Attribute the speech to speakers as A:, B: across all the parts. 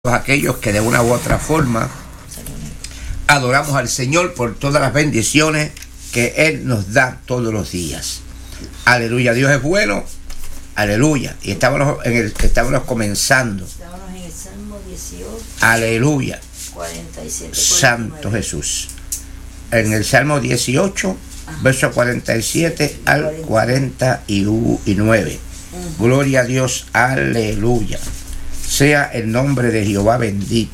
A: aquellos que de una u otra forma adoramos al Señor por todas las bendiciones que Él nos da todos los días. Aleluya, Dios es bueno, aleluya. Y estábamos comenzando.
B: Estábamos en el Salmo 18.
A: Aleluya.
B: 47.
A: Santo Jesús. En el Salmo 18, verso 47 al 49. Gloria a Dios, aleluya. Sea el nombre de Jehová bendito.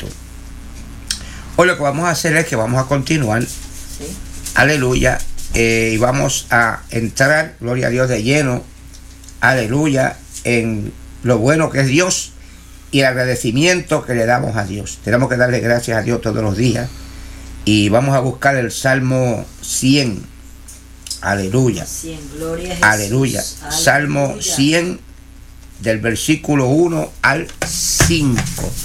A: Hoy lo que vamos a hacer es que vamos a continuar, aleluya, y vamos a entrar, gloria a Dios, de lleno, aleluya, en lo bueno que es Dios y el agradecimiento que le damos a Dios. Tenemos que darle gracias a Dios todos los días y vamos a buscar el Salmo 100, aleluya,
B: 100, gloria a Jesús.
A: Aleluya, Salmo 100, del versículo 1 al 5.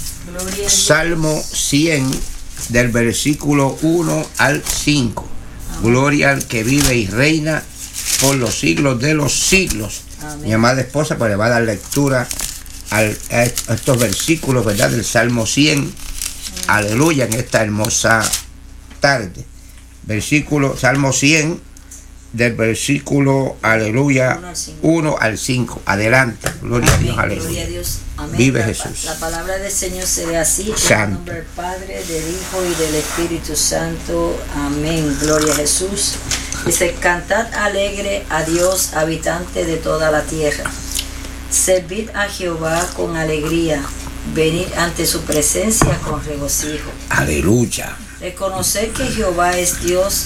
A: Salmo 100 del versículo 1 al 5. Amén. Gloria al que vive y reina por los siglos de los siglos. Amén. Mi amada esposa pues le va a dar lectura a estos versículos, ¿verdad? Del Salmo 100. Amén. Aleluya, en esta hermosa tarde. Salmo 100 del versículo, aleluya, 1 al 5. Adelante. Gloria a Dios, aleluya.
B: Gloria a Dios. Amén.
A: Vive Jesús.
B: La palabra del Señor será así.
A: Santo.
B: En el nombre del Padre, del Hijo y del Espíritu Santo. Amén. Gloria a Jesús. Dice: cantad alegre a Dios, habitante de toda la tierra. Servid a Jehová con alegría. Venid ante su presencia con regocijo.
A: Aleluya.
B: Reconocer que Jehová es Dios,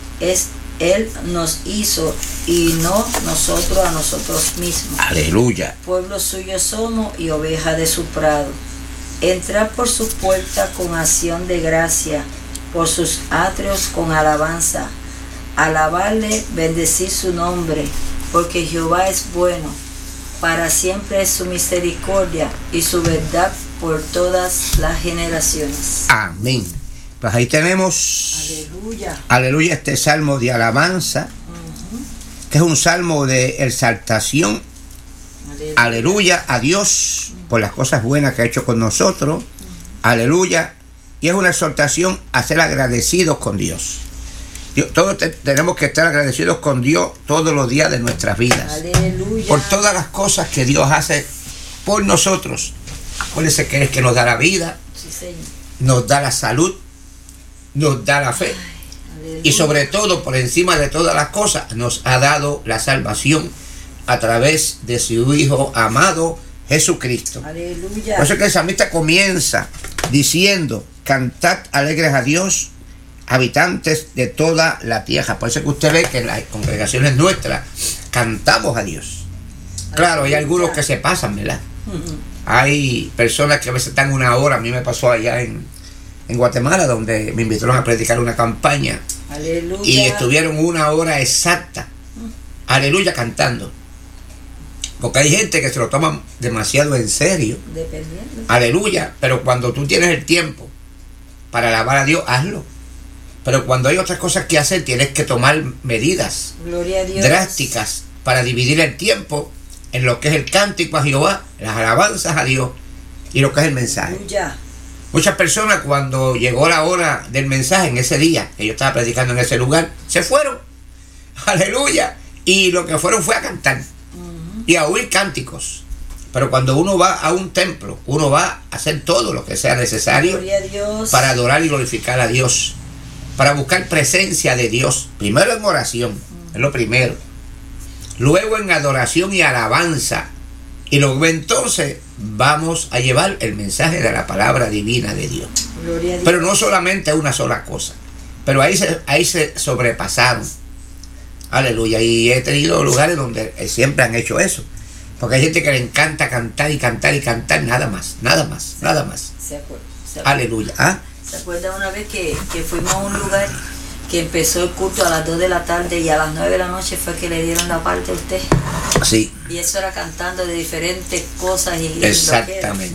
B: Él nos hizo y no nosotros a nosotros mismos.
A: Aleluya.
B: Pueblo suyo somos y oveja de su prado. Entrad por sus puertas con acción de gracia, por sus atrios con alabanza. Alabarle, bendecir su nombre, porque Jehová es bueno. Para siempre es su misericordia y su verdad por todas las generaciones.
A: Amén. Pues ahí tenemos, aleluya, este salmo de alabanza, que es un salmo de exaltación, aleluya, a Dios por las cosas buenas que ha hecho con nosotros, aleluya, y es una exhortación a ser agradecidos con Dios. Todos tenemos que estar agradecidos con Dios todos los días de nuestras vidas, aleluya, por todas las cosas que Dios hace por nosotros. Acuérdense que es que nos da la vida, nos da la salud, nos da la fe. Ay, y sobre todo, por encima de todas las cosas, nos ha dado la salvación a través de su Hijo amado Jesucristo. Aleluya. Por eso que el salmista comienza diciendo: cantad alegres a Dios, habitantes de toda la tierra. Por eso que usted ve que en las congregaciones nuestras cantamos a Dios. Claro, hay algunos que se pasan, ¿verdad? Hay personas que a veces están una hora. A mí me pasó allá en Guatemala, donde me invitaron a predicar una campaña. Aleluya. Y estuvieron una hora exacta, aleluya, cantando. Porque hay gente que se lo toma demasiado en serio, dependiendo. Aleluya, pero cuando tú tienes el tiempo para alabar a Dios, hazlo. Pero cuando hay otras cosas que hacer, tienes que tomar medidas drásticas para dividir el tiempo en lo que es el cántico a Jehová, las alabanzas a Dios y lo que es el mensaje. Aleluya. Muchas personas, cuando llegó la hora del mensaje en ese día, que yo estaba predicando en ese lugar, se fueron, aleluya, y lo que fueron fue a cantar y a oír cánticos. Pero cuando uno va a un templo, uno va a hacer todo lo que sea necesario para adorar y glorificar a Dios, para buscar presencia de Dios, primero en oración, es lo primero, luego en adoración y alabanza, y luego entonces vamos a llevar el mensaje de la palabra divina de Dios. Pero no solamente una sola cosa. Pero ahí se sobrepasaron. Aleluya. Y he tenido lugares donde siempre han hecho eso. Porque hay gente que le encanta cantar y cantar y cantar. Nada más. Se acuerda. Aleluya. ¿Ah?
B: ¿Se acuerda una vez que fuimos a un lugar que empezó el culto a las 2 de la tarde y a las 9 de la noche fue que le dieron la parte a usted?
A: Sí.
B: Y eso era cantando de diferentes cosas.
A: Exactamente.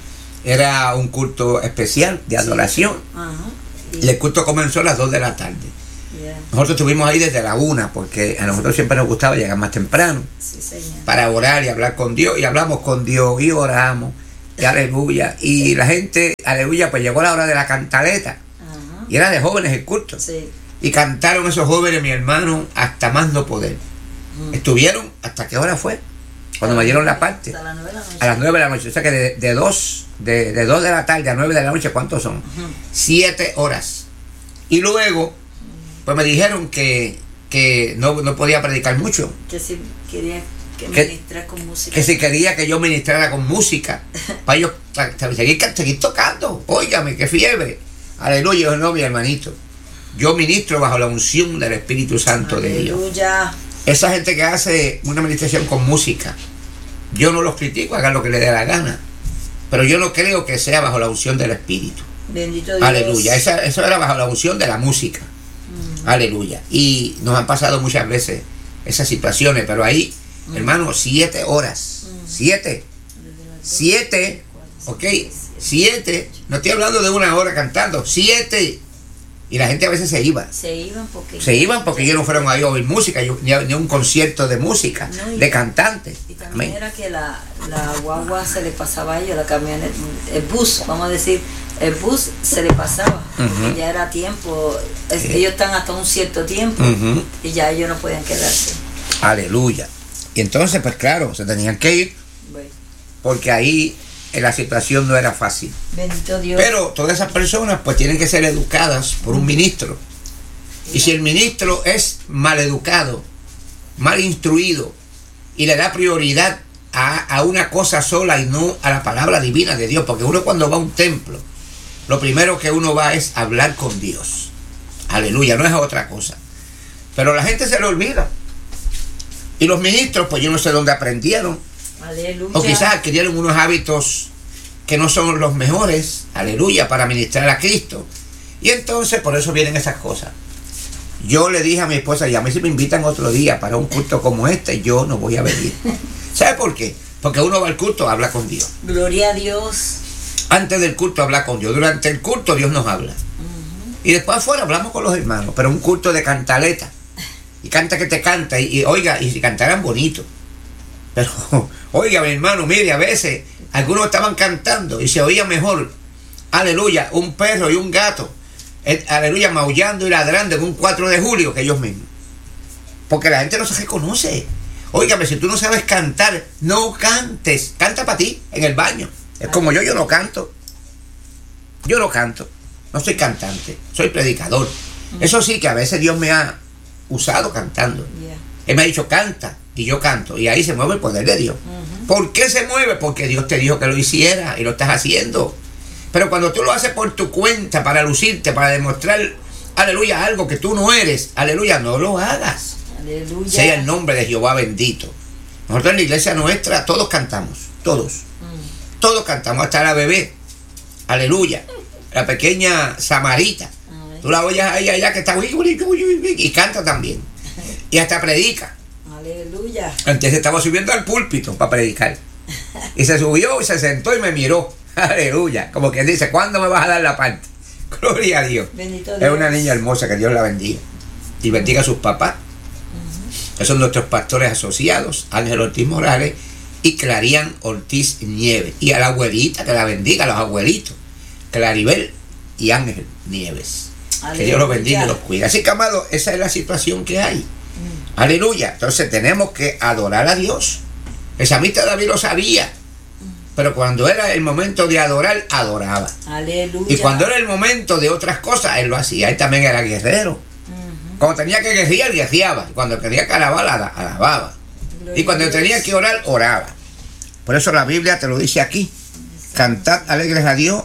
A: Era un culto especial de adoración. Sí. Y el culto comenzó a las 2 de la tarde. Yeah. Nosotros estuvimos ahí desde la 1 porque a nosotros siempre nos gustaba llegar más temprano, para orar y hablar con Dios. Y hablamos con Dios y oramos. Y aleluya. Y la gente, aleluya, pues llegó la hora de la cantaleta. Y era de jóvenes el culto.
B: Sí.
A: Y cantaron esos jóvenes, mi hermano, hasta más no poder. Estuvieron, ¿hasta qué hora fue? Cuando me dieron la parte.
B: Hasta las 9 de la noche.
A: A las 9 de la noche. O sea que de 2 de la tarde a 9 de la noche, ¿cuántos son? 7 horas. Y luego, pues me dijeron que no podía predicar mucho.
B: Que si quería que ministrar con música.
A: Que si quería que yo ministrara con música. Para ellos seguir tocando. Óigame, qué fiebre. Aleluya. No, mi hermanito. Yo ministro bajo la unción del Espíritu Santo de Dios.
B: Aleluya.
A: Esa gente que hace una administración con música, yo no los critico, hagan lo que les dé la gana, pero yo no creo que sea bajo la unción del Espíritu.
B: Bendito Dios.
A: Aleluya. Eso era bajo la unción de la música. Aleluya. Y nos han pasado muchas veces esas situaciones, pero ahí, hermano, 7 horas. 7. 7. ¿Ok? 7. No estoy hablando de 1 hora cantando. 7. Y la gente a veces se iba.
B: Se iban porque
A: ellos no fueron ahí a oír música, ni a un concierto de música,
B: no,
A: de cantantes.
B: Y también era que la guagua se le pasaba a ellos, la camioneta, el bus, vamos a decir, el bus se le pasaba. Porque ya era tiempo, ellos están hasta un cierto tiempo y ya ellos no podían quedarse.
A: Aleluya. Y entonces, pues claro, se tenían que ir porque ahí la situación no era fácil.
B: Bendito Dios.
A: Pero todas esas personas pues tienen que ser educadas por un ministro. Y si el ministro es mal educado, mal instruido y le da prioridad a una cosa sola y no a la palabra divina de Dios, porque uno cuando va a un templo, lo primero que uno va es hablar con Dios. Aleluya, no es otra cosa. Pero la gente se le olvida. Y los ministros, pues yo no sé dónde aprendieron.
B: Aleluya.
A: O quizás adquirieron unos hábitos que no son los mejores, aleluya, para ministrar a Cristo. Y entonces por eso vienen esas cosas. Yo le dije a mi esposa, y a mí si me invitan otro día para un culto como este, yo no voy a venir. ¿Sabe por qué? Porque uno va al culto, habla con Dios.
B: Gloria a Dios.
A: Antes del culto habla con Dios. Durante el culto Dios nos habla. Y después afuera hablamos con los hermanos. Pero un culto de cantaleta. Y canta que te canta. Y oiga, y si cantaran bonito. Pero, oiga, mi hermano, mire, a veces algunos estaban cantando y se oía mejor, aleluya, un perro y un gato, aleluya, maullando y ladrando en un 4 de julio que ellos mismos. Porque la gente no se reconoce. Óigame, si tú no sabes cantar, no cantes. Canta para ti, en el baño. Es como yo no canto. Yo no canto. No soy cantante, soy predicador. Eso sí que a veces Dios me ha usado cantando. Él me ha dicho, canta. Y yo canto, y ahí se mueve el poder de Dios. ¿Por qué se mueve? Porque Dios te dijo que lo hiciera y lo estás haciendo. Pero cuando tú lo haces por tu cuenta, para lucirte, para demostrar, aleluya, algo que tú no eres, aleluya, no lo hagas.
B: Aleluya.
A: Sea el nombre de Jehová bendito. Nosotros en la iglesia nuestra todos cantamos, todos. Todos cantamos, hasta la bebé. Aleluya. La pequeña Samarita. Tú la oyes ahí allá que está y canta también. Y hasta predica.
B: Aleluya.
A: Antes estaba subiendo al púlpito para predicar. Y se subió y se sentó y me miró. Aleluya. Como quien dice, ¿cuándo me vas a dar la parte? Gloria a Dios.
B: Bendito Dios.
A: Es una niña hermosa, que Dios la bendiga. Y bendiga a sus papás. Que son nuestros pastores asociados, Ángel Ortiz Morales y Clarian Ortiz Nieves. Y a la abuelita, que la bendiga, a los abuelitos, Claribel y Ángel Nieves. Aleluya. Que Dios los bendiga y los cuida. Así que, amado, esa es la situación que hay. Aleluya. Entonces tenemos que adorar a Dios. El salmista David lo sabía, pero cuando era el momento de adorar, adoraba.
B: Aleluya.
A: Y cuando era el momento de otras cosas, él lo hacía. Él también era guerrero. Cuando tenía que guerrear, guerreaba. Cuando tenía que alabar, alababa. Y cuando tenía que orar, oraba. Por eso la Biblia te lo dice aquí. Cantad alegres a Dios.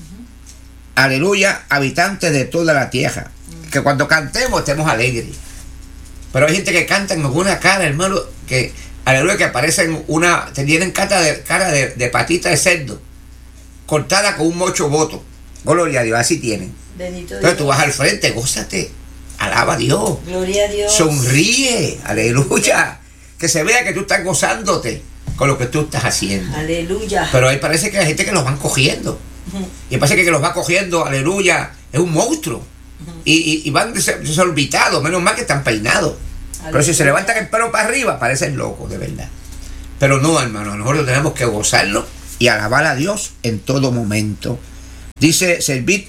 A: Aleluya, habitantes de toda la tierra. Que cuando cantemos estemos alegres. Pero hay gente que canta con una cara, hermano, que aleluya, que aparecen tienen cara de patita de cerdo, cortada con un mocho voto. Gloria a Dios, así tienen.
B: Bendito
A: Entonces
B: Dios.
A: tú vas al frente, gózate, alaba a Dios.
B: Gloria a Dios.
A: Sonríe, aleluya. Que se vea que tú estás gozándote con lo que tú estás haciendo.
B: Aleluya.
A: Pero ahí parece que hay gente que los van cogiendo. Y parece que los va cogiendo, aleluya, es un monstruo. Y van desorbitados, menos mal que están peinados. Aleluya. Pero si se levantan el pelo para arriba, parecen locos, de verdad. Pero no, hermano, nosotros tenemos que gozarnos y alabar a Dios en todo momento. Dice, servid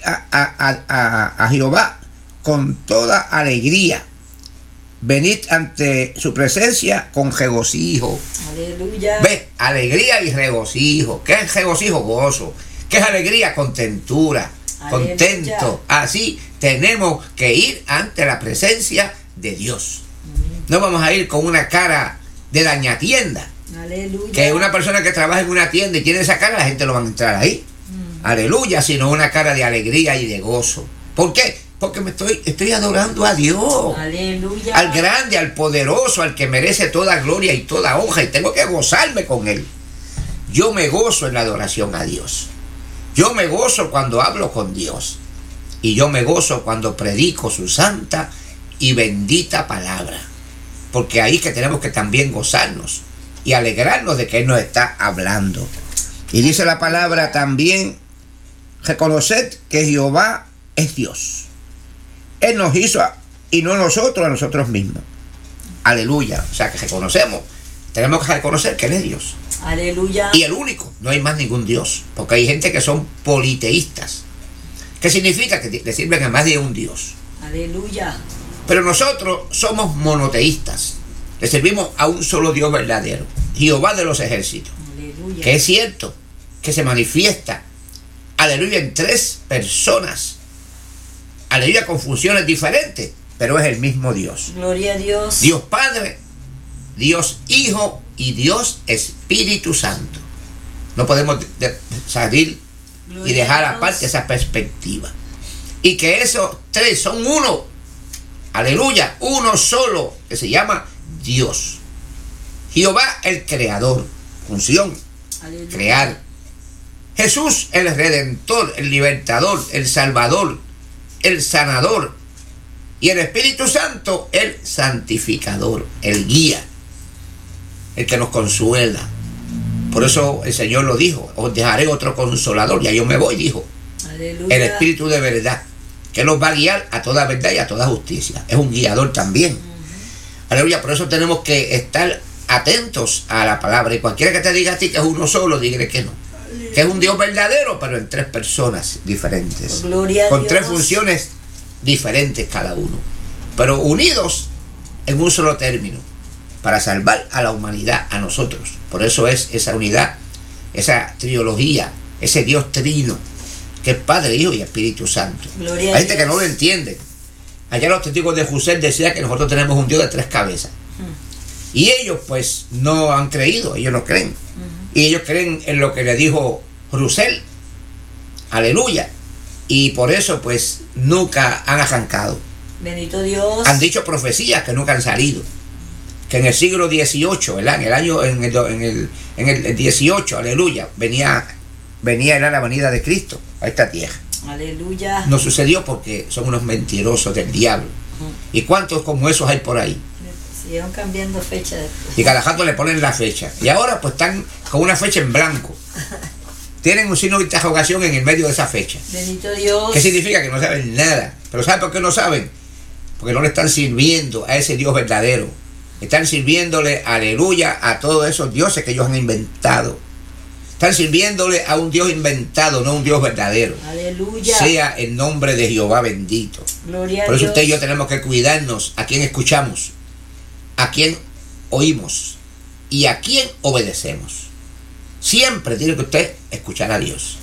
A: a Jehová con toda alegría. Venid ante su presencia con regocijo.
B: Aleluya.
A: Ve, alegría y regocijo. ¿Qué es regocijo? Gozo. ¿Qué es alegría? Contentura.
B: Aleluya.
A: Contento. Así tenemos que ir ante la presencia de Dios. No vamos a ir con una cara de dañatienda.
B: Aleluya.
A: Que una persona que trabaja en una tienda y tiene esa cara, la gente no va a entrar ahí. Aleluya, sino una cara de alegría y de gozo. ¿Por qué? Porque estoy adorando a Dios.
B: Aleluya.
A: Al grande, al poderoso, al que merece toda gloria y toda honra, y tengo que gozarme con Él. Yo me gozo en la adoración a Dios. Yo me gozo cuando hablo con Dios. Y yo me gozo cuando predico su santa y bendita palabra. Porque ahí que tenemos que también gozarnos y alegrarnos de que Él nos está hablando. Y dice la palabra también, reconoced que Jehová es Dios. Él nos hizo y no nosotros a nosotros mismos. Aleluya. O sea que reconocemos. Tenemos que reconocer que Él es Dios.
B: Aleluya.
A: Y el único. No hay más ningún Dios. Porque hay gente que son politeístas. ¿Qué significa? Que le sirven a más de un Dios.
B: Aleluya.
A: Pero nosotros somos monoteístas. Le servimos a un solo Dios verdadero. Jehová de los ejércitos.
B: Aleluya.
A: Que es cierto. Que se manifiesta. Aleluya, en 3 personas. Aleluya, con funciones diferentes, pero es el mismo Dios.
B: Gloria a Dios.
A: Dios Padre, Dios Hijo y Dios Espíritu Santo. No podemos salir
B: Gloria
A: y dejar
B: a Dios.
A: aparte esa perspectiva. Y que esos 3 son uno. Aleluya, uno solo, que se llama Dios. Jehová el creador, función,
B: Aleluya.
A: crear. Jesús el redentor, el libertador, el salvador, el sanador, y el Espíritu Santo el santificador, el guía, el que nos consuela. Por eso el Señor lo dijo, os dejaré otro consolador, ya yo me voy, dijo.
B: Aleluya.
A: El Espíritu de verdad, que nos va a guiar a toda verdad y a toda justicia. Es un guiador también. Aleluya, por eso tenemos que estar atentos a la palabra, y cualquiera que te diga a ti que es uno solo, dígale que no. Que es un Dios verdadero, pero en 3 personas diferentes.
B: Gloria a
A: con
B: Dios.
A: 3 funciones diferentes cada uno, pero unidos en un solo término, para salvar a la humanidad, a nosotros. Por eso es esa unidad, esa trilogía, ese Dios trino, que es Padre, Hijo y Espíritu Santo.
B: Gloria a
A: Hay gente que
B: Dios.
A: no lo entiende. Allá los testigos de José decían que nosotros tenemos un Dios de 3 cabezas. Y ellos pues no han creído, ellos no creen. Y ellos creen en lo que le dijo Rusel. Aleluya. Y por eso pues nunca han arrancado.
B: Bendito Dios.
A: Han dicho profecías que nunca han salido. Que en el siglo XVIII, ¿verdad? En el 18, aleluya, venía la venida de Cristo a esta tierra.
B: Aleluya.
A: No sucedió porque son unos mentirosos del diablo. ¿Y cuántos como esos hay por ahí?
B: Siguieron cambiando fecha después.
A: Y cada rato le ponen la fecha. Y ahora pues están con una fecha en blanco. Tienen un signo de interrogación en el medio de esa fecha.
B: Bendito Dios.
A: ¿Qué significa? Que no saben nada. ¿Pero saben por qué no saben? Porque no le están sirviendo a ese Dios verdadero. Están sirviéndole, aleluya, a todos esos dioses que ellos han inventado. Están sirviéndole a un Dios inventado, no a un Dios verdadero.
B: Aleluya.
A: Sea el nombre de Jehová bendito.
B: Gloria a
A: Por eso
B: Dios.
A: usted y yo tenemos que cuidarnos a quién escuchamos, a quién oímos y a quién obedecemos. Siempre tiene que usted escuchar a Dios.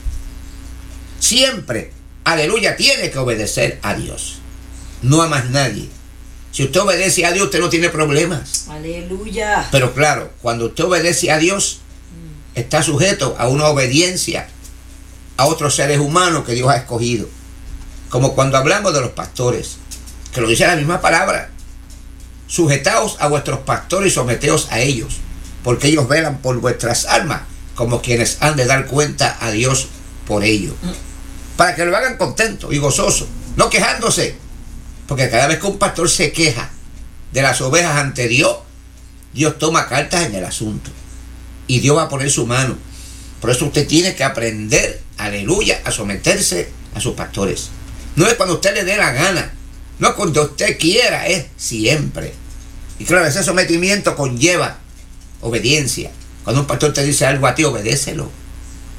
A: Siempre, aleluya, tiene que obedecer a Dios. No a más nadie. Si usted obedece a Dios, usted no tiene problemas.
B: Aleluya.
A: Pero claro, cuando usted obedece a Dios, está sujeto a una obediencia a otros seres humanos que Dios ha escogido. Como cuando hablamos de los pastores, que lo dice la misma palabra. Sujetaos a vuestros pastores y someteos a ellos, porque ellos velan por vuestras almas, como quienes han de dar cuenta a Dios por ello. Para que lo hagan contento y gozoso, no quejándose. Porque cada vez que un pastor se queja de las ovejas ante Dios, Dios toma cartas en el asunto. Y Dios va a poner su mano. Por eso usted tiene que aprender, aleluya, a someterse a sus pastores. No es cuando usted le dé la gana. No cuando usted quiera, es siempre. Y claro, ese sometimiento conlleva obediencia. Cuando un pastor te dice algo a ti, obedécelo.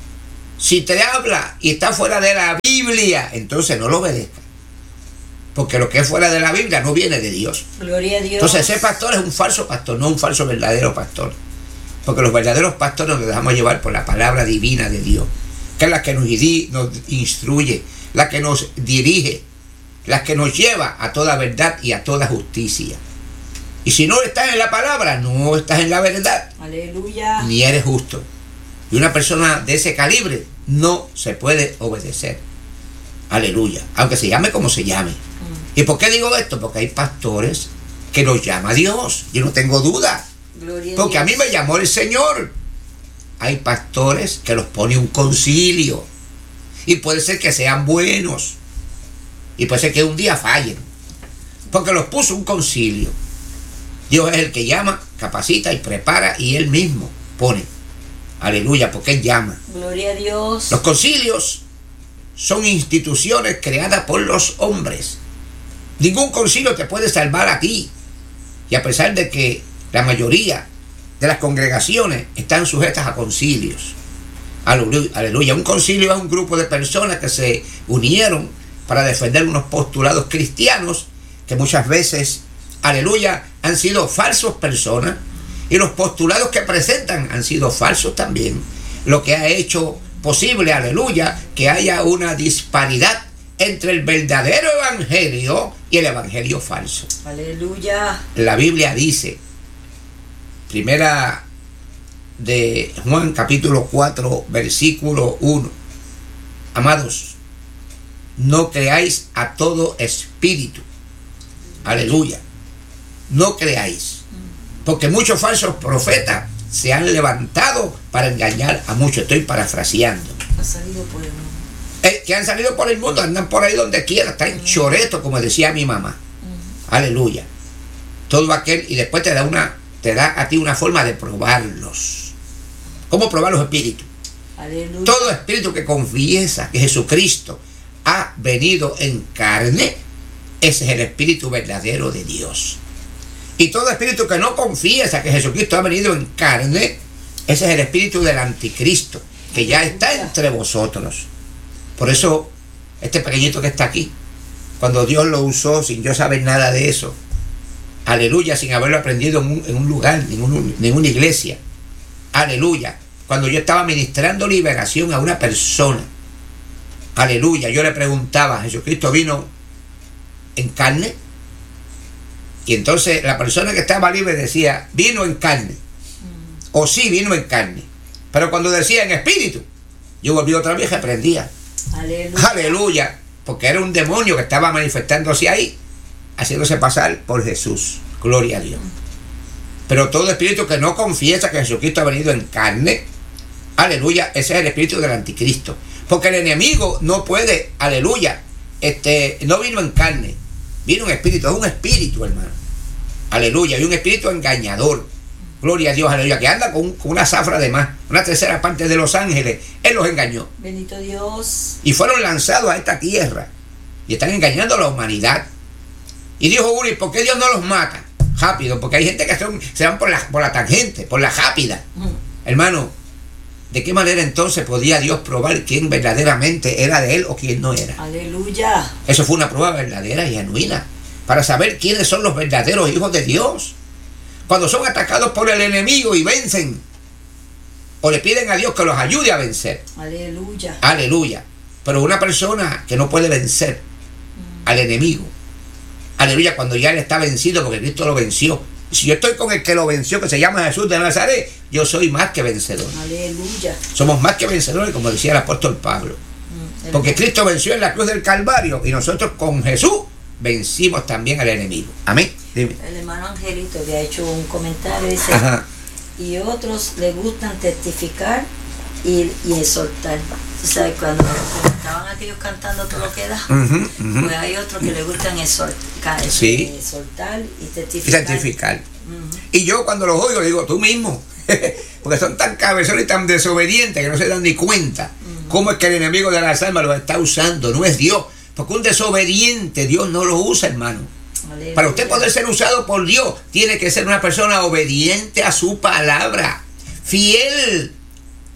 A: Si te habla y está fuera de la Biblia, entonces no lo obedezca. Porque lo que es fuera de la Biblia no viene de Dios.
B: Gloria a Dios.
A: Entonces ese pastor es un falso pastor, no un falso verdadero pastor. Porque los verdaderos pastores nos dejamos llevar por la palabra divina de Dios, que es la que nos instruye, la que nos dirige, la que nos lleva a toda verdad y a toda justicia. Y si no estás en la palabra, no estás en la verdad.
B: Aleluya.
A: Ni eres justo. Y una persona de ese calibre no se puede obedecer. Aleluya. Aunque se llame como se llame. ¿Y por qué digo esto? Porque hay pastores que los llama Dios. Yo no tengo duda. Porque a mí me llamó el Señor. Hay pastores que los pone un concilio. Y puede ser que sean buenos. Y puede ser que un día fallen. Porque los puso un concilio. Dios es el que llama, capacita y prepara y Él mismo pone. Aleluya, porque Él llama.
B: Gloria a Dios.
A: Los concilios son instituciones creadas por los hombres. Ningún concilio te puede salvar a ti. Y a pesar de que la mayoría de las congregaciones están sujetas a concilios. Aleluya. Un concilio es un grupo de personas que se unieron para defender unos postulados cristianos que muchas veces, aleluya, han sido falsos personas. Y los postulados que presentan han sido falsos también. Lo que ha hecho posible, aleluya, que haya una disparidad entre el verdadero evangelio y el evangelio falso.
B: Aleluya.
A: La Biblia dice, primera de Juan capítulo 4, versículo 1. Amados, no creáis a todo espíritu. Aleluya. No creáis. Porque muchos falsos profetas se han levantado para engañar a muchos. Estoy parafraseando.
B: Ha salido por el mundo.
A: Que han salido por el mundo, andan por ahí donde quiera, están choretos, como decía mi mamá. Aleluya. Todo aquel, y después te da a ti una forma de probarlos. ¿Cómo probar los espíritus?
B: Aleluya.
A: Todo espíritu que confiesa que Jesucristo ha venido en carne, ese es el espíritu verdadero de Dios. Y todo espíritu que no confiesa que Jesucristo ha venido en carne, ese es el espíritu del anticristo, que ya está entre vosotros. Por eso, este pequeñito que está aquí, cuando Dios lo usó sin yo saber nada de eso, aleluya, sin haberlo aprendido en un lugar, en una iglesia, aleluya, cuando yo estaba ministrando liberación a una persona, aleluya, yo le preguntaba, ¿Jesucristo vino en carne? Y entonces la persona que estaba libre decía, vino en carne, o sí, vino en carne, pero cuando decía en espíritu, yo volví otra vez y aprendía.
B: Aleluya.
A: Aleluya, porque era un demonio que estaba manifestándose ahí, haciéndose pasar por Jesús. Gloria a Dios. Pero todo espíritu que no confiesa que Jesucristo ha venido en carne, aleluya, ese es el espíritu del anticristo. Porque el enemigo no puede, aleluya, no vino en carne, vino en espíritu, es un espíritu, hermano. Aleluya, y un espíritu engañador. Gloria a Dios, aleluya, que anda con una zafra de más, una tercera parte de los ángeles. Él los engañó.
B: Bendito Dios.
A: Y fueron lanzados a esta tierra. Y están engañando a la humanidad. Y dijo uno, ¿y por qué Dios no los mata? Rápido, porque hay gente que se van por la tangente, por la rápida. Hermano, ¿de qué manera entonces podía Dios probar quién verdaderamente era de Él o quién no era?
B: Aleluya.
A: Eso fue una prueba verdadera y genuina, para saber quiénes son los verdaderos hijos de Dios. Cuando son atacados por el enemigo y vencen, o le piden a Dios que los ayude a vencer.
B: Aleluya.
A: Aleluya. Pero una persona que no puede vencer al enemigo, aleluya, cuando ya él está vencido porque Cristo lo venció. Si yo estoy con el que lo venció, que se llama Jesús de Nazaret, yo soy más que vencedor.
B: Aleluya.
A: Somos más que vencedores, como decía el apóstol Pablo. Porque Cristo venció en la cruz del Calvario y nosotros con Jesús vencimos también al enemigo. Amén. Dime.
B: El hermano Angelito había hecho un comentario, dice,
A: Ajá.
B: Y otros le gustan testificar y exhortar. Tú sabes, cuando estaban aquellos cantando todo lo que da, pues hay otros que le gustan exhortar,
A: Sí.
B: exhortar y
A: Y
B: testificar.
A: certificar. Y yo cuando los oigo digo, tú mismo. Porque son tan cabezones y tan desobedientes que no se dan ni cuenta. ¿Cómo es que el enemigo de las almas los está usando? No es Dios. Porque un desobediente Dios no lo usa, hermano.
B: Aleluya.
A: Para usted poder ser usado por Dios, tiene que ser una persona obediente a su palabra, fiel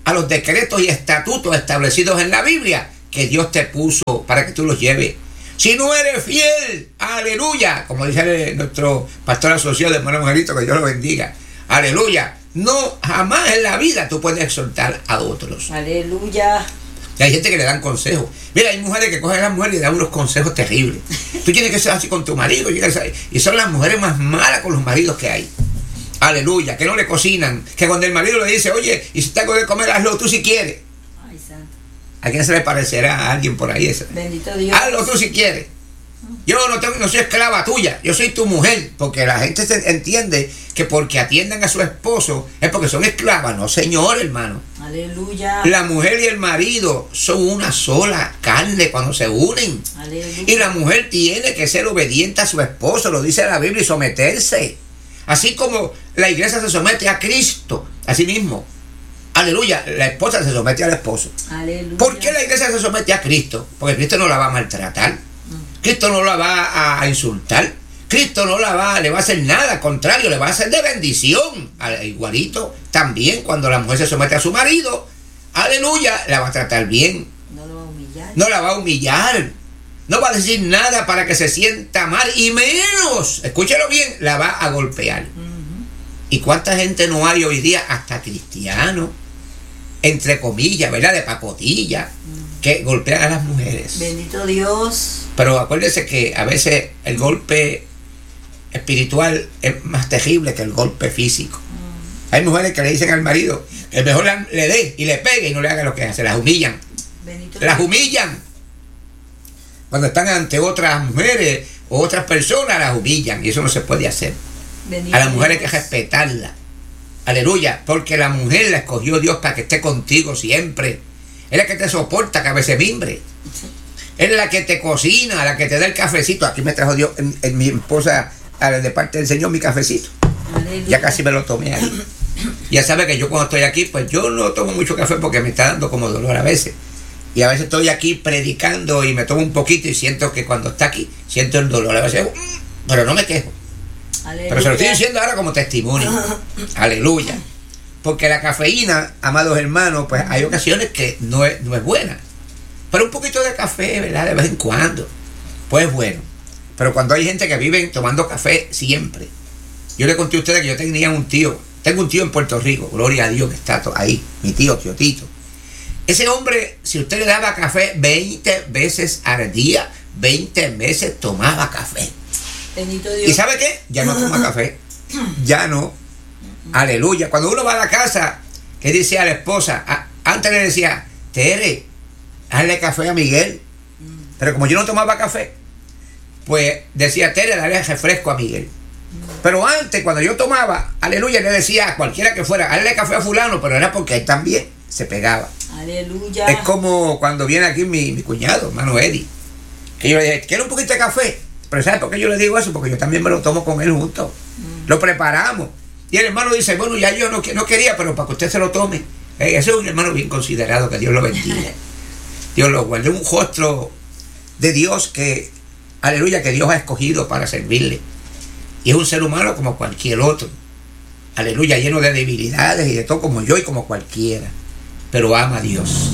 A: a los decretos y estatutos establecidos en la Biblia que Dios te puso para que tú los lleves. Si no eres fiel, aleluya, como dice nuestro pastor asociado, hermano Angelito, que Dios lo bendiga, aleluya, no, jamás en la vida tú puedes exhortar a otros.
B: Aleluya.
A: Y hay gente que le dan consejos. Mira, hay mujeres que cogen a las mujeres y dan unos consejos terribles. Tú tienes que ser así con tu marido. Y son las mujeres más malas con los maridos que hay. Aleluya, que no le cocinan. Que cuando el marido le dice, oye, y si te hago de comer, hazlo tú si quieres.
B: Ay, santo.
A: ¿A quién se le parecerá a alguien por ahí?
B: Bendito Dios.
A: Hazlo tú si quieres. Yo no soy esclava tuya, yo soy tu mujer. Porque la gente entiende que porque atiendan a su esposo es porque son esclavas. No, señor, hermano.
B: Aleluya.
A: La mujer y el marido son una sola carne cuando se unen.
B: Aleluya.
A: Y la mujer tiene que ser obediente a su esposo, lo dice la Biblia, y someterse. Así como la iglesia se somete a Cristo, así mismo. Aleluya, la esposa se somete al esposo.
B: Aleluya.
A: ¿Por qué la iglesia se somete a Cristo? Porque Cristo no la va a maltratar. Cristo no la va a insultar. Cristo no le va a hacer nada, al contrario, le va a hacer de bendición. Igualito, también cuando la mujer se somete a su marido, aleluya, la va a tratar bien.
B: No lo va a humillar.
A: No la va a humillar. No va a decir nada para que se sienta mal. Y menos, escúchelo bien, la va a golpear. ¿Y cuánta gente no hay hoy día, hasta cristianos, entre comillas, ¿verdad? De pacotilla, que golpean a las mujeres.
B: Bendito Dios.
A: Pero acuérdese que a veces el golpe espiritual es más terrible que el golpe físico. Hay mujeres que le dicen al marido que mejor le dé y le pegue y no le haga lo que hace. Las humillan.
B: Bendito
A: Las
B: Dios.
A: humillan. Cuando están ante otras mujeres o otras personas, las humillan. Y eso no se puede hacer.
B: Bendito
A: A la mujer hay
B: Dios.
A: que respetarla. Aleluya. Porque la mujer la escogió Dios para que esté contigo siempre. Es la que te soporta, que a veces mimbre. Es la que te cocina, la que te da el cafecito. Aquí me trajo Dios, en mi esposa, de parte del Señor, mi cafecito.
B: Aleluya.
A: Ya casi me lo tomé ahí. Ya sabe que yo cuando estoy aquí, pues yo no tomo mucho café porque me está dando como dolor a veces. Y a veces estoy aquí predicando y me tomo un poquito y siento que cuando está aquí, siento el dolor. A veces, pero no me quejo.
B: Aleluya.
A: Pero se lo estoy diciendo ahora como testimonio. Aleluya. Porque la cafeína, amados hermanos, pues hay ocasiones que no es buena. Pero un poquito de café, ¿verdad? De vez en cuando. Pues bueno. Pero cuando hay gente que vive tomando café siempre. Yo le conté a ustedes que yo tenía un tío. Tengo un tío en Puerto Rico. Gloria a Dios que está ahí. Mi tío Tito. Ese hombre, si usted le daba café 20 veces al día, 20 veces tomaba café.
B: Bendito Dios.
A: ¿Y sabe qué? Ya no toma café. Ya no. Aleluya. Cuando uno va a la casa, ¿qué dice a la esposa? Antes le decía, Tere, hazle café a Miguel. Pero como yo no tomaba café, pues decía, Tere, dale refresco a Miguel. Pero antes, cuando yo tomaba, aleluya, le decía a cualquiera que fuera, hazle café a fulano, pero era porque él también se pegaba.
B: Aleluya.
A: Es como cuando viene aquí mi cuñado, hermano Eddie, que yo le dije, ¿quiere un poquito de café? Pero ¿sabes por qué yo le digo eso? Porque yo también me lo tomo con él junto. Lo preparamos. Y el hermano dice, bueno, ya yo no quería, pero para que usted se lo tome. Ese es un hermano bien considerado, que Dios lo bendiga. Dios lo guarde. Un rostro de Dios que, aleluya, que Dios ha escogido para servirle. Y es un ser humano como cualquier otro. Aleluya, lleno de debilidades y de todo como yo y como cualquiera. Pero ama a Dios.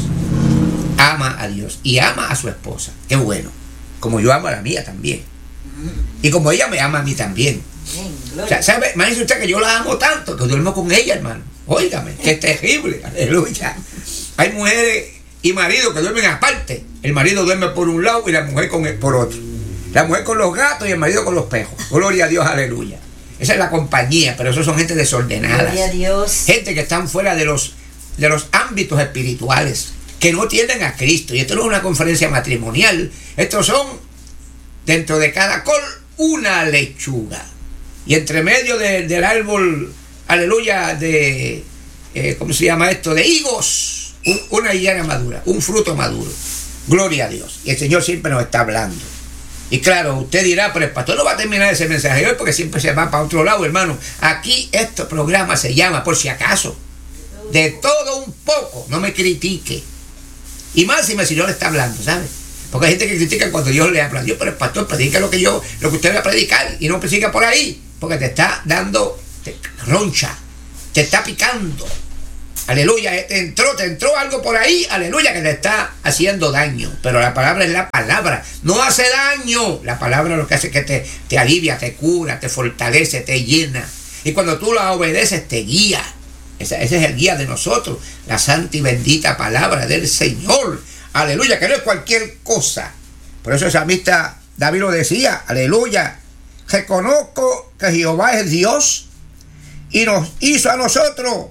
A: Ama a Dios. Y ama a su esposa. Qué bueno. Como yo amo a la mía también. Y como ella me ama a mí también. O sea, ¿sabe? Imagínese usted que yo la amo tanto que duermo con ella, hermano. Óigame, que es terrible. Aleluya. Hay mujeres y maridos que duermen aparte. El marido duerme por un lado y la mujer por otro. La mujer con los gatos y el marido con los pejos. Gloria a Dios, aleluya. Esa es la compañía, pero esos son gente desordenada.
B: Gloria a Dios.
A: Gente que están fuera de los ámbitos espirituales, que no tienden a Cristo. Y esto no es una conferencia matrimonial. Estos son, dentro de cada col, una lechuga. Y entre medio del árbol, aleluya, de, ¿cómo se llama esto? De higos, una higuera madura, un fruto maduro. Gloria a Dios. Y el Señor siempre nos está hablando. Y claro, usted dirá, pero el pastor no va a terminar ese mensaje hoy porque siempre se va para otro lado, hermano. Aquí este programa se llama, por si acaso, de todo un poco. No me critique. Y más si el Señor le está hablando, ¿sabe? Porque hay gente que critica cuando Dios le habla. Dios, pero el pastor predica lo que usted va a predicar y no predica por ahí. Porque te está dando roncha, te está picando. Aleluya, te entró algo por ahí, aleluya, que te está haciendo daño. Pero la palabra es la palabra, no hace daño. La palabra lo que hace es que te alivia, te cura, te fortalece, te llena. Y cuando tú la obedeces, te guía. Ese es el guía de nosotros, la santa y bendita palabra del Señor. Aleluya, que no es cualquier cosa. Por eso el salmista David lo decía, aleluya. Reconozco que Jehová es Dios y nos hizo a nosotros,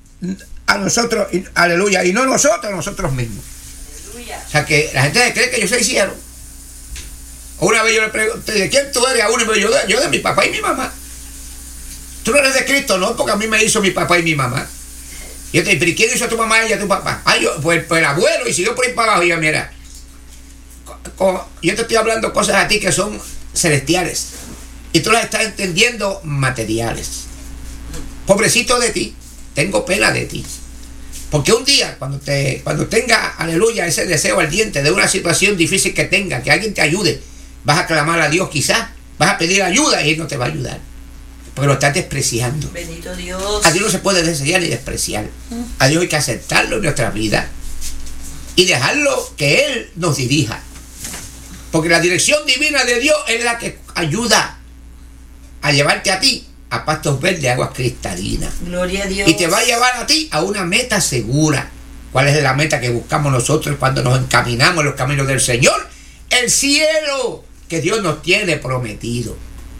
A: aleluya, y no nosotros mismos. Aleluya. O sea que la gente cree que yo soy cielo. Una vez yo le pregunté, ¿de quién tú eres? A uno y me dijo, yo de mi papá y mi mamá. Tú no eres de Cristo, no, porque a mí me hizo mi papá y mi mamá. Y yo te dije, ¿pero quién hizo a tu mamá y a tu papá? Pues el abuelo, y siguió por ahí para abajo. Y yo, mira, yo te estoy hablando cosas a ti que son celestiales. Y tú las estás entendiendo materiales. Pobrecito de ti, tengo pena de ti. Porque un día, cuando tenga, aleluya, ese deseo ardiente de una situación difícil que tenga, que alguien te ayude, vas a clamar a Dios quizás, vas a pedir ayuda y Él no te va a ayudar. Porque lo estás despreciando.
B: Bendito Dios.
A: A Dios no se puede desear ni despreciar. A Dios hay que aceptarlo en nuestra vida y dejarlo que Él nos dirija. Porque la dirección divina de Dios es la que ayuda a llevarte a ti a pastos verdes, aguas cristalinas.
B: Gloria a Dios.
A: Y te va a llevar a ti a una meta segura. ¿Cuál es la meta que buscamos nosotros cuando nos encaminamos en los caminos del Señor? El cielo que Dios nos tiene prometido.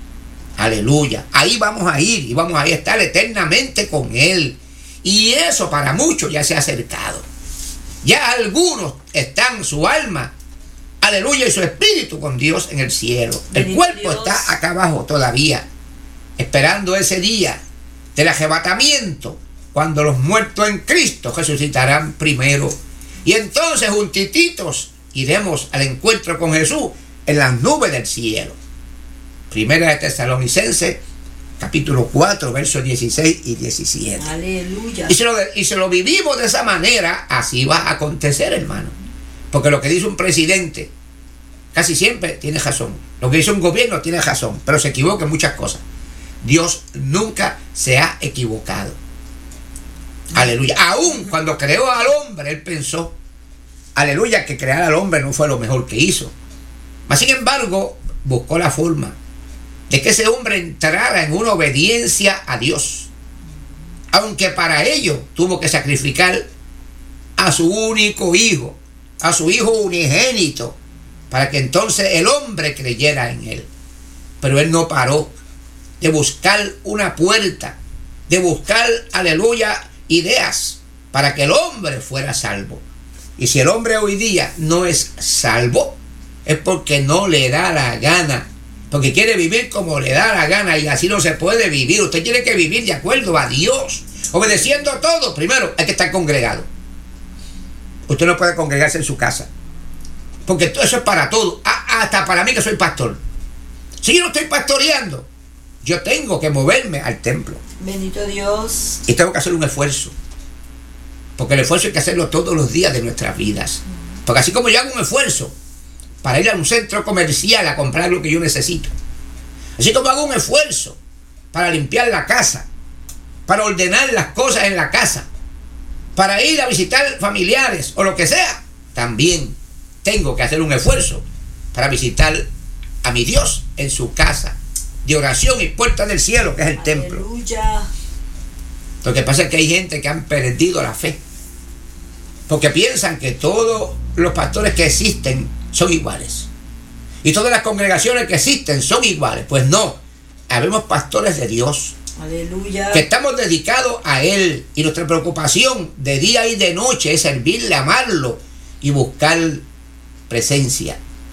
A: Aleluya. Ahí vamos a ir y vamos a estar eternamente con Él. Y eso para muchos ya se ha acercado. Ya algunos están su alma, aleluya, y su espíritu con Dios en el cielo. El cuerpo está acá abajo todavía, esperando ese día del arrebatamiento, cuando los muertos en Cristo resucitarán primero. Y entonces juntititos iremos al encuentro con Jesús en las nubes del cielo. Primera de Tesalonicenses, capítulo 4, versos 16 y 17.
B: Aleluya.
A: Y si lo vivimos de esa manera, así va a acontecer, hermano. Porque lo que dice un presidente casi siempre tiene razón. Lo que dice un gobierno tiene razón, pero se equivoca en muchas cosas. Dios nunca se ha equivocado. Aleluya. Aún cuando creó al hombre, Él pensó, aleluya, que crear al hombre no fue lo mejor que hizo. Mas sin embargo, buscó la forma de que ese hombre entrara en una obediencia a Dios, aunque para ello tuvo que sacrificar a su único hijo, a su hijo unigénito, para que entonces el hombre creyera en Él. Pero Él no paró de buscar una puerta, de buscar, aleluya, ideas para que el hombre fuera salvo. Y si el hombre hoy día no es salvo, es porque no le da la gana, porque quiere vivir como le da la gana, y así no se puede vivir. Usted tiene que vivir de acuerdo a Dios, obedeciendo todo. Primero hay que estar congregado. Usted no puede congregarse en su casa, porque todo eso es para todo, hasta para mí que soy pastor. Si yo no estoy pastoreando, yo tengo que moverme al templo.
B: Bendito Dios.
A: Y tengo que hacer un esfuerzo, porque el esfuerzo hay que hacerlo todos los días de nuestras vidas. Porque así como yo hago un esfuerzo para ir a un centro comercial a comprar lo que yo necesito, así como hago un esfuerzo para limpiar la casa, para ordenar las cosas en la casa, para ir a visitar familiares o lo que sea, también tengo que hacer un esfuerzo para visitar a mi Dios en su casa de oración y puerta del cielo, que es el templo.
B: Aleluya.
A: Lo que pasa es que hay gente que han perdido la fe, porque piensan que todos los pastores que existen son iguales, y todas las congregaciones que existen son iguales. Pues no, habemos pastores de Dios.
B: Aleluya.
A: Que estamos dedicados a Él, y nuestra preocupación de día y de noche es servirle, amarlo y buscar presencia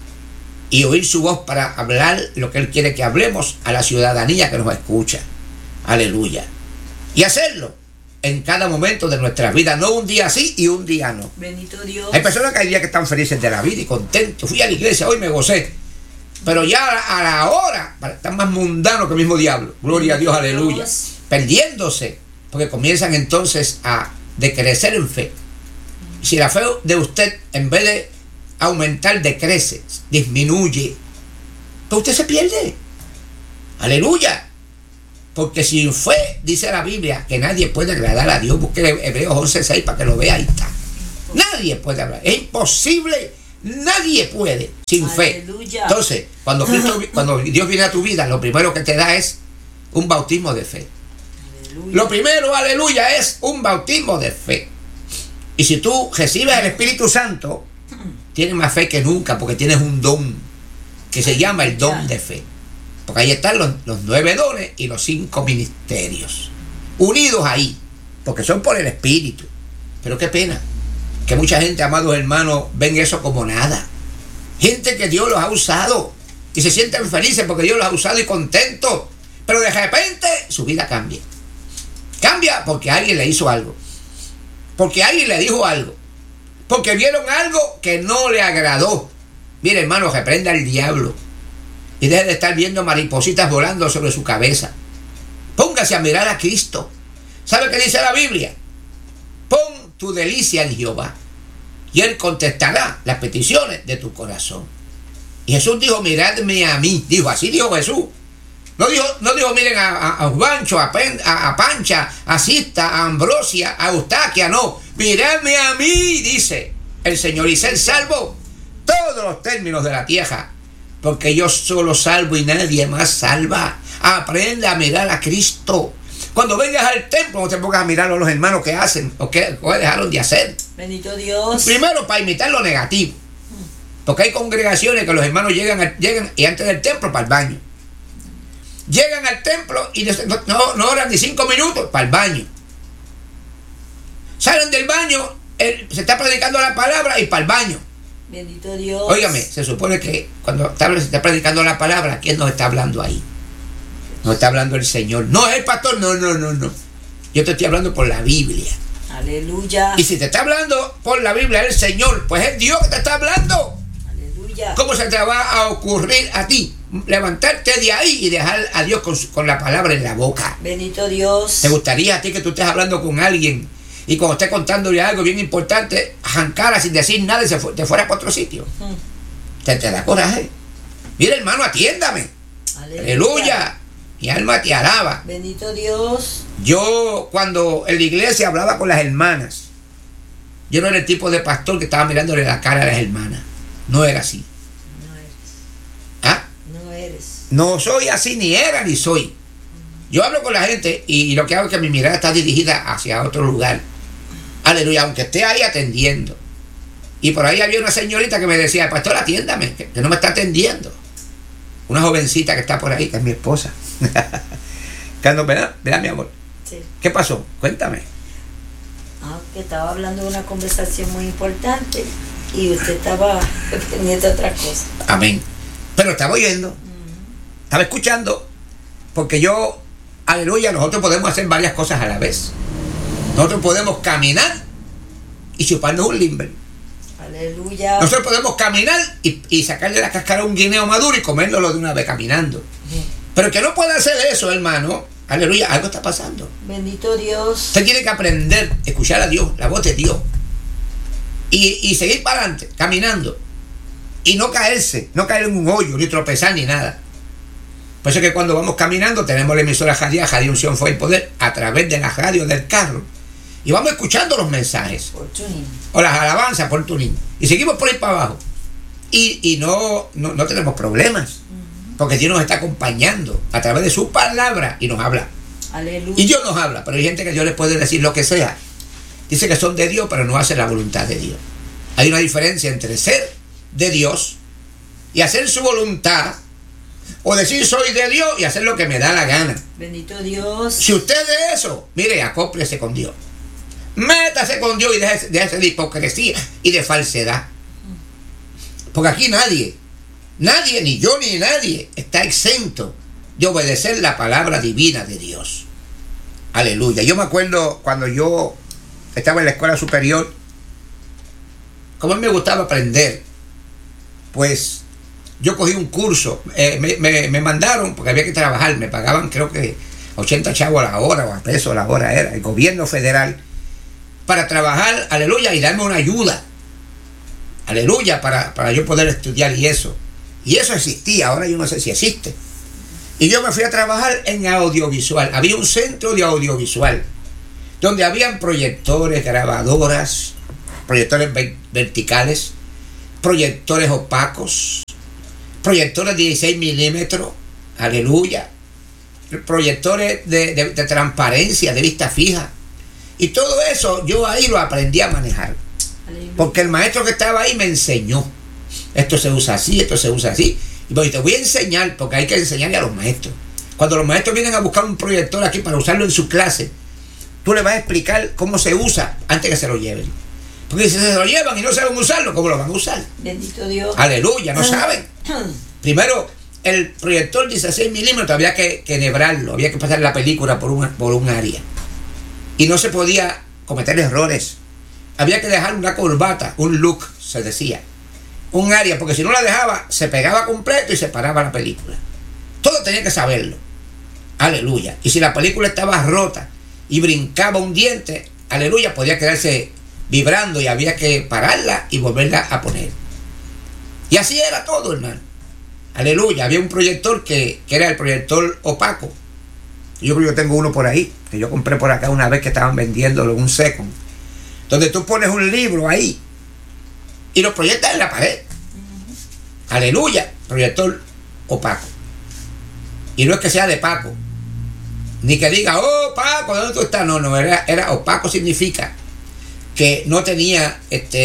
A: y oír su voz para hablar lo que Él quiere que hablemos a la ciudadanía que nos escucha. Aleluya. Y hacerlo en cada momento de nuestra vida, no un día sí y un día no.
B: Bendito Dios.
A: Hay personas que hay días que están felices de la vida y contentos. Fui a la iglesia, hoy me gocé. Pero ya a la hora están más mundanos que el mismo diablo. Gloria a Dios, aleluya. Perdiéndose, porque comienzan entonces a decrecer en fe. Si la fe de usted, en vez de aumentar, decrece, disminuye, pues usted se pierde. Aleluya. Porque sin fe, dice la Biblia, que nadie puede agradar a Dios. Busque Hebreos 11:6 para que lo vea, ahí está. Nadie puede hablar. Es imposible. Nadie puede sin fe.
B: Aleluya.
A: Entonces, cuando Dios viene a tu vida, lo primero que te da es un bautismo de fe.
B: Aleluya.
A: Lo primero, aleluya, es un bautismo de fe. Y si tú recibes el Espíritu Santo, tienes más fe que nunca, porque tienes un don que se llama el don de fe. Porque ahí están los 9 dones y los 5 ministerios unidos ahí, porque son por el Espíritu. Pero qué pena que mucha gente, amados hermanos, ven eso como nada. Gente que Dios los ha usado y se sienten felices porque Dios los ha usado y contentos, pero de repente su vida cambia. Cambia porque alguien le hizo algo, porque alguien le dijo algo, porque vieron algo que no le agradó. Mire, hermano, reprenda al diablo y deje de estar viendo maripositas volando sobre su cabeza. Póngase a mirar a Cristo. ¿Sabe qué dice la Biblia? Pon tu delicia en Jehová y Él contestará las peticiones de tu corazón. Y Jesús dijo, miradme a mí. Dijo, así dijo Jesús. No dijo miren a Juancho, a Pancha, a Sista, a Ambrosia, a Eustaquia, no. Miradme a mí, dice el Señor, y ser salvo todos los términos de la tierra, porque yo solo salvo y nadie más salva. Aprenda a mirar a Cristo. Cuando vengas al templo, no te pongas a mirar a los hermanos que hacen o que dejaron de hacer.
B: Bendito Dios.
A: Primero, para imitar lo negativo. Porque hay congregaciones que los hermanos llegan y antes del templo para el baño. Llegan al templo y no oran ni 5 minutos para el baño. Salen del baño, se está predicando la palabra y para el baño.
B: Bendito Dios.
A: Óigame, se supone que cuando se está predicando la palabra, ¿quién nos está hablando ahí? Nos está hablando el Señor. No es el pastor, no. Yo te estoy hablando por la Biblia.
B: Aleluya.
A: Y si te está hablando por la Biblia el Señor, pues es Dios que te está hablando.
B: Aleluya.
A: ¿Cómo se te va a ocurrir a ti levantarte de ahí y dejar a Dios con la palabra en la boca?
B: Bendito Dios.
A: ¿Te gustaría a ti que tú estés hablando con alguien y cuando estés contándole algo bien importante, arrancara sin decir nada y te fuera para otro sitio? Te da coraje. Mira, hermano, atiéndame. Aleluya. Mi alma te alaba.
B: Bendito Dios.
A: Yo, cuando en la iglesia hablaba con las hermanas, yo no era el tipo de pastor que estaba mirándole la cara a las hermanas. No era así.
B: No eres.
A: ¿Ah?
B: No eres.
A: No soy así, ni era ni soy. Yo hablo con la gente y lo que hago es que mi mirada está dirigida hacia otro lugar. Aleluya, aunque esté ahí atendiendo. Y por ahí había una señorita que me decía, pastor, atiéndame, que no me está atendiendo. Una jovencita que está por ahí, que es mi esposa. ¿Verdad, mi amor?
B: Sí.
A: ¿Qué pasó? Cuéntame.
B: Que estaba hablando de una conversación muy importante y usted estaba pendiente de otra cosa.
A: Amén. Pero estaba oyendo, estaba escuchando, porque yo, aleluya, nosotros podemos hacer varias cosas a la vez. Nosotros podemos caminar y chuparnos un limber.
B: Aleluya.
A: Nosotros podemos caminar y sacarle la cáscara a un guineo maduro y comérnoslo de una vez caminando. Pero que no puede hacer eso, hermano. Aleluya, algo está pasando.
B: Bendito Dios.
A: Usted tiene que aprender a escuchar a Dios, la voz de Dios. Y seguir para adelante, caminando. Y no caerse, no caer en un hoyo, ni tropezar, ni nada. Por eso es que cuando vamos caminando tenemos la emisora Jadía Unción Fue el Poder, a través de la radio del carro. Y vamos escuchando los mensajes.
B: Por tuning.
A: O las alabanzas por tuning. Y seguimos por ahí para abajo. Y no tenemos problemas. Porque Dios nos está acompañando a través de su palabra y nos habla.
B: Aleluya.
A: Y Dios nos habla, pero hay gente que Dios les puede decir lo que sea. Dice que son de Dios, pero no hacen la voluntad de Dios. Hay una diferencia entre ser de Dios y hacer su voluntad, o decir soy de Dios y hacer lo que me da la gana.
B: Bendito Dios.
A: Si usted es de eso, mire, acóplese con Dios. Métase con Dios y déjese de hipocresía y de falsedad. Porque aquí nadie, ni yo ni nadie, está exento de obedecer la palabra divina de Dios. Aleluya. Yo me acuerdo cuando yo estaba en la escuela superior, como a mí me gustaba aprender, pues yo cogí un curso, me mandaron, porque había que trabajar, me pagaban creo que 80 chavos a la hora o a pesos a la hora, era el gobierno federal, para trabajar, aleluya, y darme una ayuda, aleluya, para yo poder estudiar y eso existía, ahora yo no sé si existe, Y yo me fui a trabajar en audiovisual. Había un centro de audiovisual donde habían proyectores, grabadoras, proyectores verticales, proyectores opacos, proyectores de 16 milímetros, aleluya, proyectores de transparencia, de vista fija. Y todo eso yo ahí lo aprendí a manejar. Porque el maestro que estaba ahí me enseñó. Esto se usa así, esto se usa así. Y bueno, te voy a enseñar, porque hay que enseñarle a los maestros. Cuando los maestros vienen a buscar un proyector aquí para usarlo en su clase, tú le vas a explicar cómo se usa antes que se lo lleven. Porque si se lo llevan y no saben usarlo, ¿cómo lo van a usar?
B: Bendito Dios.
A: Aleluya, no saben. Primero, el proyector 16 milímetros había que enhebrarlo, había que pasar la película por un área. Y no se podía cometer errores. Había que dejar una corbata, un look, se decía. Un área, porque si no la dejaba, se pegaba completo y se paraba la película. Todo tenía que saberlo. Aleluya. Y si la película estaba rota y brincaba un diente, aleluya, podía quedarse vibrando y había que pararla y volverla a poner. Y así era todo, hermano. Aleluya. Había un proyector que era el proyector opaco. Yo creo que yo tengo uno por ahí, que yo compré por acá una vez que estaban vendiéndolo en un second, donde tú pones un libro ahí y lo proyectas en la pared. Aleluya. Proyector opaco. Y no es que sea de Paco, ni que diga, oh Paco, ¿dónde tú estás? No, era opaco, significa que no tenía,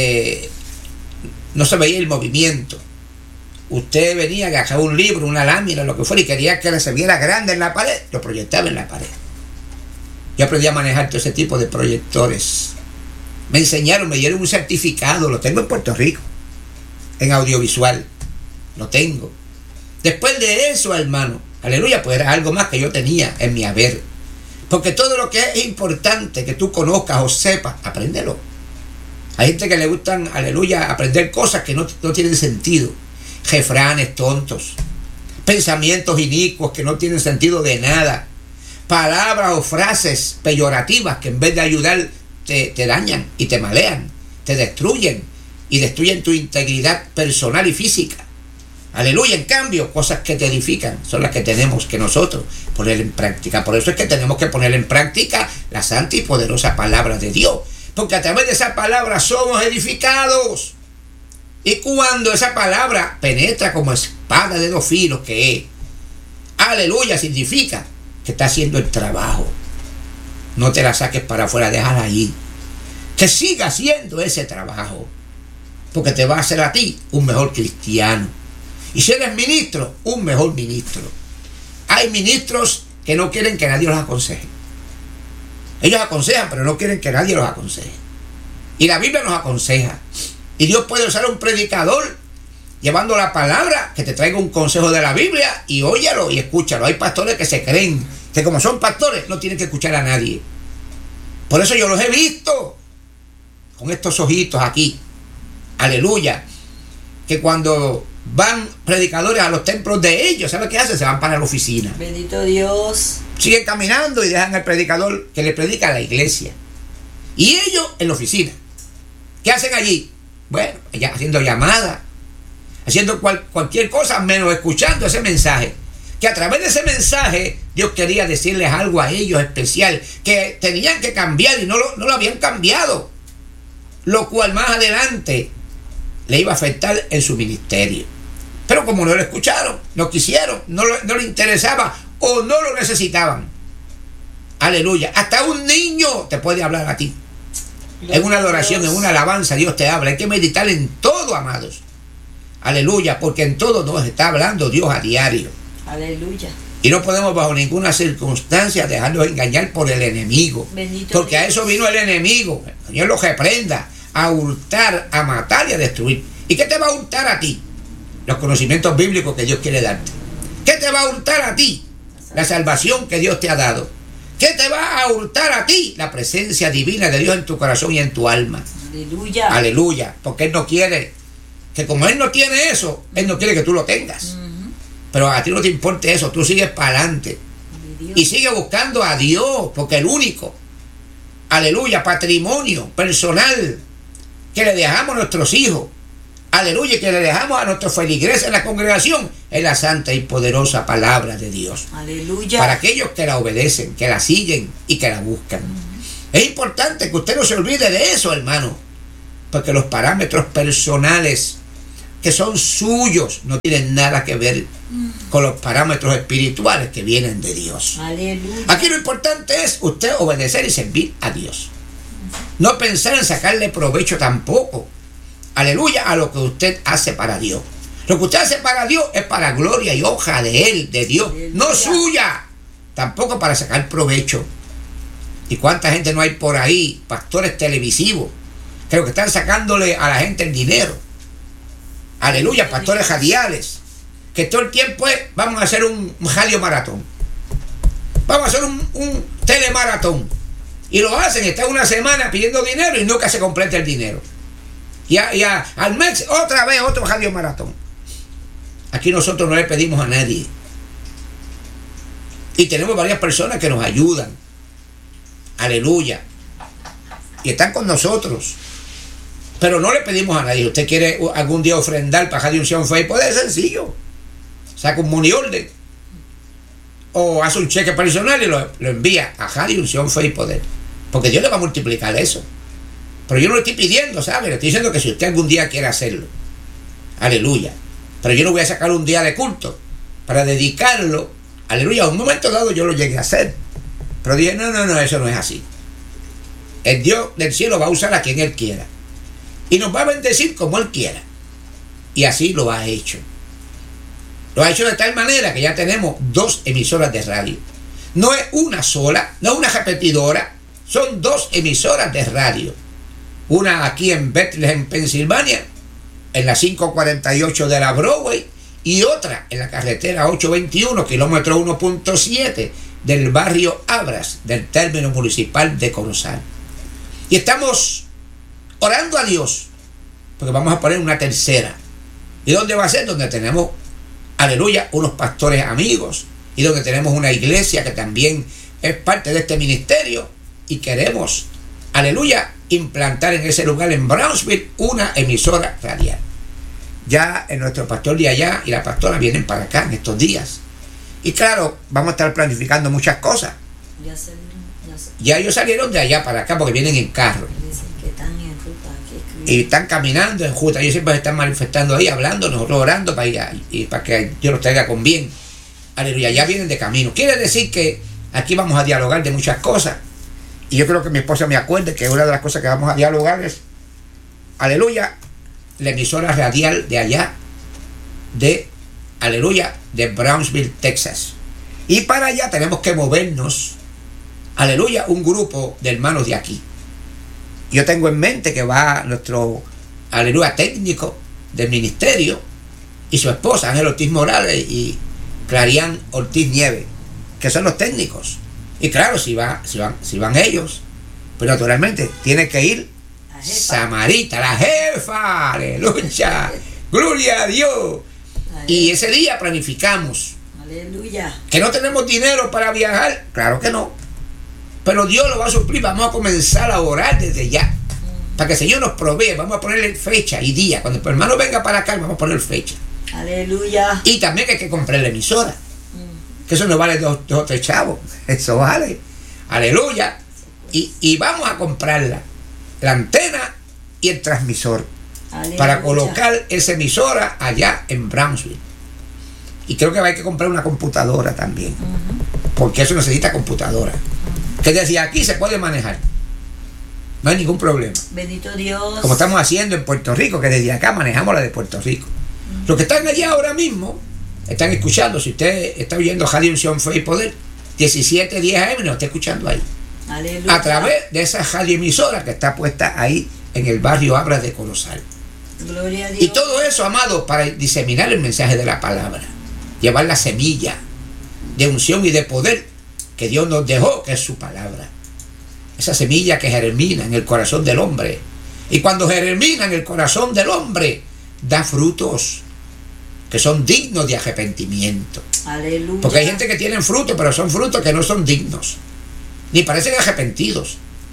A: no se veía el movimiento. Usted venía, agarraba un libro, una lámina, lo que fuera, y quería que se viera grande en la pared, lo proyectaba en la pared. Yo aprendí a manejar todo ese tipo de proyectores. Me enseñaron, me dieron un certificado, lo tengo en Puerto Rico, en audiovisual, lo tengo. Después de eso, hermano, aleluya, pues era algo más que yo tenía en mi haber. Porque todo lo que es importante que tú conozcas o sepas, apréndelo. Hay gente que le gustan, aleluya, aprender cosas que no tienen sentido. Refranes tontos, pensamientos inicuos que no tienen sentido de nada, palabras o frases peyorativas que en vez de ayudar te dañan y te malean, te destruyen y destruyen tu integridad personal y física. Aleluya. En cambio, cosas que te edifican son las que tenemos que nosotros poner en práctica. Por eso es que tenemos que poner en práctica la santa y poderosa palabra de Dios, porque a través de esa palabra somos edificados. Y cuando esa palabra penetra como espada de dos filos que es, aleluya, significa que está haciendo el trabajo. No te la saques para afuera, déjala ahí. Que siga haciendo ese trabajo, porque te va a hacer a ti un mejor cristiano. Y si eres ministro, un mejor ministro. Hay ministros que no quieren que nadie los aconseje. Ellos aconsejan, pero no quieren que nadie los aconseje. Y la Biblia nos aconseja. Y Dios puede usar a un predicador llevando la palabra que te traiga un consejo de la Biblia y óyalo y escúchalo. Hay pastores que se creen que como son pastores no tienen que escuchar a nadie. Por eso yo los he visto con estos ojitos aquí. Aleluya. Que cuando van predicadores a los templos de ellos, ¿sabe qué hacen? Se van para la oficina.
B: Bendito Dios.
A: Siguen caminando y dejan al predicador que le predica a la iglesia. Y ellos en la oficina. ¿Qué hacen allí? Bueno, ya haciendo llamadas, haciendo cualquier cosa menos escuchando ese mensaje. Que a través de ese mensaje Dios quería decirles algo a ellos especial, que tenían que cambiar y no lo habían cambiado. Lo cual más adelante le iba a afectar en su ministerio. Pero como no lo escucharon, no quisieron, no le interesaba o no lo necesitaban. Aleluya. Hasta un niño te puede hablar a ti. En una adoración, en una alabanza, Dios te habla. Hay que meditar en todo, amados. Aleluya, porque en todo nos está hablando Dios a diario.
B: Aleluya.
A: Y no podemos bajo ninguna circunstancia dejarnos engañar por el enemigo.
B: Bendito
A: porque
B: Dios.
A: a eso vino el enemigo. El Señor lo reprenda. A hurtar, a matar y a destruir. ¿Y qué te va a hurtar a ti? Los conocimientos bíblicos que Dios quiere darte. ¿Qué te va a hurtar a ti? La salvación que Dios te ha dado. ¿Qué te va a hurtar a ti? La presencia divina de Dios en tu corazón y en tu alma.
B: Aleluya.
A: Aleluya. Porque Él no quiere, que como Él no tiene eso, Él no quiere que tú lo tengas. Pero a ti no te importe eso, tú sigues para adelante. Y sigue buscando a Dios, porque el único, aleluya, patrimonio personal que le dejamos a nuestros hijos, aleluya, que le dejamos a nuestra feligreses en la congregación, es la santa y poderosa palabra de Dios.
B: Aleluya.
A: Para aquellos que la obedecen, que la siguen y que la buscan. Es importante que usted no se olvide de eso, hermano, porque los parámetros personales que son suyos no tienen nada que ver con los parámetros espirituales que vienen de Dios.
B: Aleluya.
A: Aquí lo importante es usted obedecer y servir a Dios. No pensar en sacarle provecho tampoco, aleluya, a lo que usted hace para Dios. Lo que usted hace para Dios es para gloria y honra de Él, de Dios, aleluya, no suya, tampoco para sacar provecho. ¿Y cuánta gente no hay por ahí, pastores televisivos, que lo que están sacándole a la gente el dinero? Aleluya, pastores radiales, que todo el tiempo es, vamos a hacer un radio maratón, vamos a hacer un telemaratón, y lo hacen, están una semana pidiendo dinero y nunca se completa el dinero. Y al mes otra vez otro radio maratón. Aquí nosotros no le pedimos a nadie, y tenemos varias personas que nos ayudan, aleluya, y están con nosotros. Pero no le pedimos a nadie. Usted quiere algún día ofrendar para Radio Unción Fe y Poder, es sencillo. Saca un money order o hace un cheque personal y lo envía a Radio Unción Fe y Poder, porque Dios le va a multiplicar eso. Pero yo no le estoy pidiendo, ¿sabe? Le estoy diciendo que si usted algún día quiere hacerlo, aleluya. Pero yo no voy a sacar un día de culto para dedicarlo, aleluya. A un momento dado yo lo llegué a hacer, pero dije, no, eso no es así. El Dios del cielo va a usar a quien Él quiera y nos va a bendecir como Él quiera. Y así lo ha hecho. Lo ha hecho de tal manera que ya tenemos 2 emisoras de radio. No es una sola, no es una repetidora, son 2 emisoras de radio. Una aquí en Bethlehem, Pensilvania, en la 548 de la Broadway, y otra en la carretera 821, kilómetro 1.7 del barrio Abras, del término municipal de Corozal. Y estamos orando a Dios, porque vamos a poner una tercera. ¿Y dónde va a ser? Donde tenemos, aleluya, unos pastores amigos, y donde tenemos una iglesia que también es parte de este ministerio, y queremos, aleluya, implantar en ese lugar, en Brownsville, una emisora radial. Ya nuestro pastor de allá y la pastora vienen para acá en estos días. Y claro, vamos a estar planificando muchas cosas. Ya ellos salieron de allá para acá porque vienen en carro.
B: Dicen que están en ruta.
A: Y están caminando en ruta. Ellos siempre se están manifestando ahí, hablando, nosotros orando para allá, y para que Dios los traiga con bien. Aleluya, ya vienen de camino. Quiere decir que aquí vamos a dialogar de muchas cosas. Y yo creo que mi esposa me acuerde que una de las cosas que vamos a dialogar es, aleluya, la emisora radial de allá, de, aleluya, de Brownsville, Texas. Y para allá tenemos que movernos, aleluya, un grupo de hermanos de aquí. Yo tengo en mente que va nuestro, aleluya, técnico del ministerio y su esposa, Ángel Ortiz Morales y Clarián Ortiz Nieves, que son los técnicos. Y claro, si van ellos, pues naturalmente tiene que ir Samarita, la jefa, aleluya, gloria a Dios. Y ese día planificamos,
B: aleluya,
A: que no tenemos dinero para viajar, claro que no, pero Dios lo va a suplir. Vamos a comenzar a orar desde ya, para que el Señor nos provee. Vamos a ponerle fecha y día. Cuando el hermano venga para acá, vamos a poner fecha.
B: Aleluya.
A: Y también hay que comprar la emisora, que eso no vale 2 o 3 chavos, eso vale, aleluya. Y vamos a comprarla, la antena y el transmisor, aleluya, para colocar esa emisora allá en Brownsville. Y creo que hay que comprar una computadora también, porque eso necesita computadora, que desde aquí se puede manejar, no hay ningún problema.
B: Bendito Dios. Como
A: estamos haciendo en Puerto Rico, que desde acá manejamos la de Puerto Rico. Los que están allá ahora mismo están escuchando. Si usted está oyendo Radio Unción Fe y Poder 1710 AM, nos está escuchando ahí, aleluya, a través de esa radioemisora que está puesta ahí en el barrio Abras de Corozal.
B: Gloria a Dios.
A: Y todo eso, amado, para diseminar el mensaje de la palabra, llevar la semilla de unción y de poder que Dios nos dejó, que es su palabra. Esa semilla que germina en el corazón del hombre, y cuando germina en el corazón del hombre, da frutos que son dignos de arrepentimiento.
B: Aleluya.
A: Porque hay gente que tienen frutos, pero son frutos que no son dignos, ni parecen arrepentidos.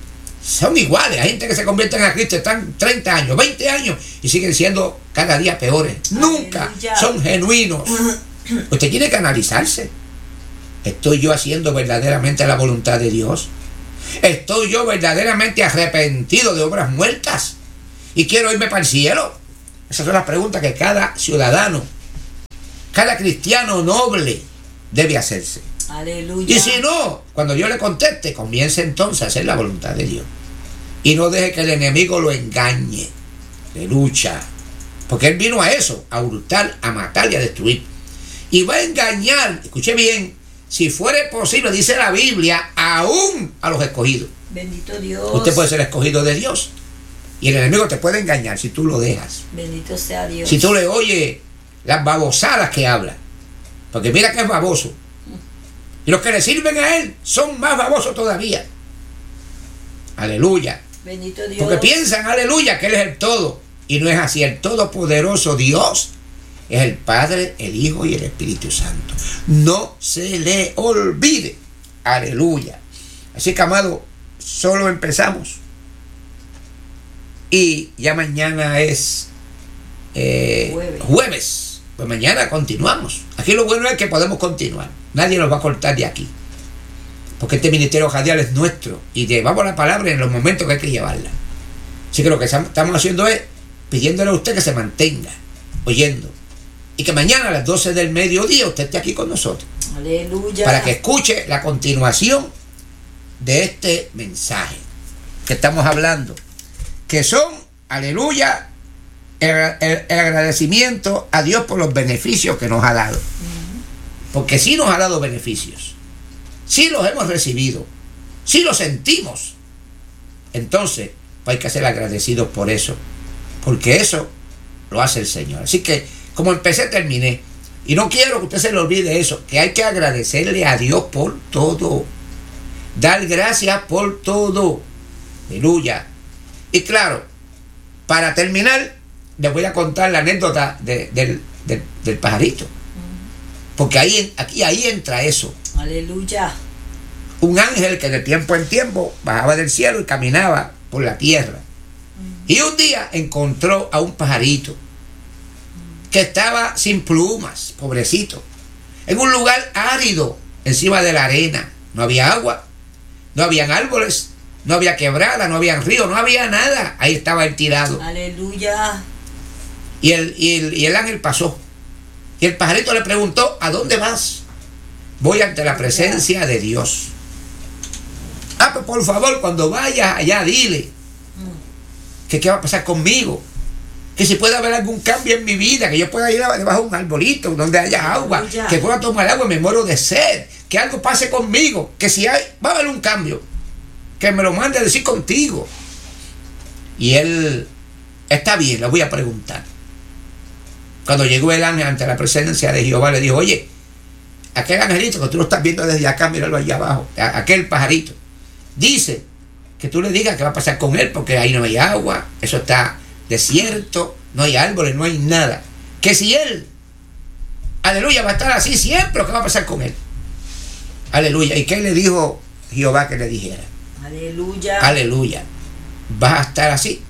A: son iguales. Hay gente que se convierten a Cristo, están 30 años, 20 años y siguen siendo cada día peores. Nunca son genuinos. Usted tiene que analizarse. ¿Estoy yo haciendo verdaderamente la voluntad de Dios? ¿Estoy yo verdaderamente arrepentido de obras muertas y quiero irme para el cielo? Esas son las preguntas que cada ciudadano, cada cristiano noble debe hacerse.
B: Aleluya.
A: Y si no, cuando yo le conteste, comience entonces a hacer la voluntad de Dios. Y no deje que el enemigo lo engañe. Aleluya. Porque él vino a eso, a hurtar, a matar y a destruir. Y va a engañar, escuche bien, si fuere posible, dice la Biblia, aún a los escogidos.
B: Bendito Dios.
A: Usted puede ser escogido de Dios. Y el enemigo te puede engañar si tú lo dejas.
B: Bendito sea Dios.
A: Si tú le oyes las babosadas que habla. Porque mira que es baboso. Y los que le sirven a él son más babosos todavía. Aleluya.
B: Bendito Dios.
A: Porque piensan, aleluya, que él es el todo. Y no es así. El todopoderoso Dios es el Padre, el Hijo y el Espíritu Santo. No se le olvide. Aleluya. Así que, amado, solo empezamos. Y ya mañana es jueves. Pues mañana continuamos. Aquí lo bueno es que podemos continuar. Nadie nos va a cortar de aquí. Porque este ministerio radial es nuestro. Y llevamos la palabra en los momentos que hay que llevarla. Así que lo que estamos haciendo es pidiéndole a usted que se mantenga oyendo. Y que mañana a las 12 del mediodía usted esté aquí con nosotros.
B: Aleluya.
A: Para que escuche la continuación de este mensaje que estamos hablando. Que son, aleluya, el agradecimiento a Dios por los beneficios que nos ha dado. Porque sí nos ha dado beneficios. Sí los hemos recibido. Sí los sentimos. Entonces, pues hay que ser agradecidos por eso. Porque eso lo hace el Señor. Así que, como empecé, terminé. Y no quiero que usted se le olvide eso. Que hay que agradecerle a Dios por todo. Dar gracias por todo. Aleluya. Y claro, para terminar, les voy a contar la anécdota del pajarito. Porque ahí entra eso.
B: Aleluya.
A: Un ángel que de tiempo en tiempo bajaba del cielo y caminaba por la tierra. Y un día encontró a un pajarito que estaba sin plumas, pobrecito, en un lugar árido, encima de la arena. No había agua, no habían árboles, no había quebrada, no había río, no había nada. Ahí estaba él tirado.
B: Aleluya.
A: Y el ángel pasó. Y el pajarito le preguntó, ¿a dónde vas? Voy ante la presencia de Dios. Pues por favor, cuando vayas allá, dile que qué va a pasar conmigo. Que si puede haber algún cambio en mi vida, que yo pueda ir debajo de un arbolito donde haya agua, que pueda tomar agua y me muero de sed, que algo pase conmigo, que si va a haber un cambio, que me lo mande a decir contigo. Y él, está bien, le voy a preguntar. Cuando llegó el ángel ante la presencia de Jehová, le dijo, oye, aquel angelito que tú lo estás viendo desde acá, míralo allá abajo, aquel pajarito, dice que tú le digas qué va a pasar con él, porque ahí no hay agua, eso está desierto, no hay árboles, no hay nada. Que si él, aleluya, va a estar así siempre, ¿qué va a pasar con él? Aleluya. ¿Y qué le dijo Jehová que le dijera?
B: Aleluya.
A: Aleluya. Vas a estar así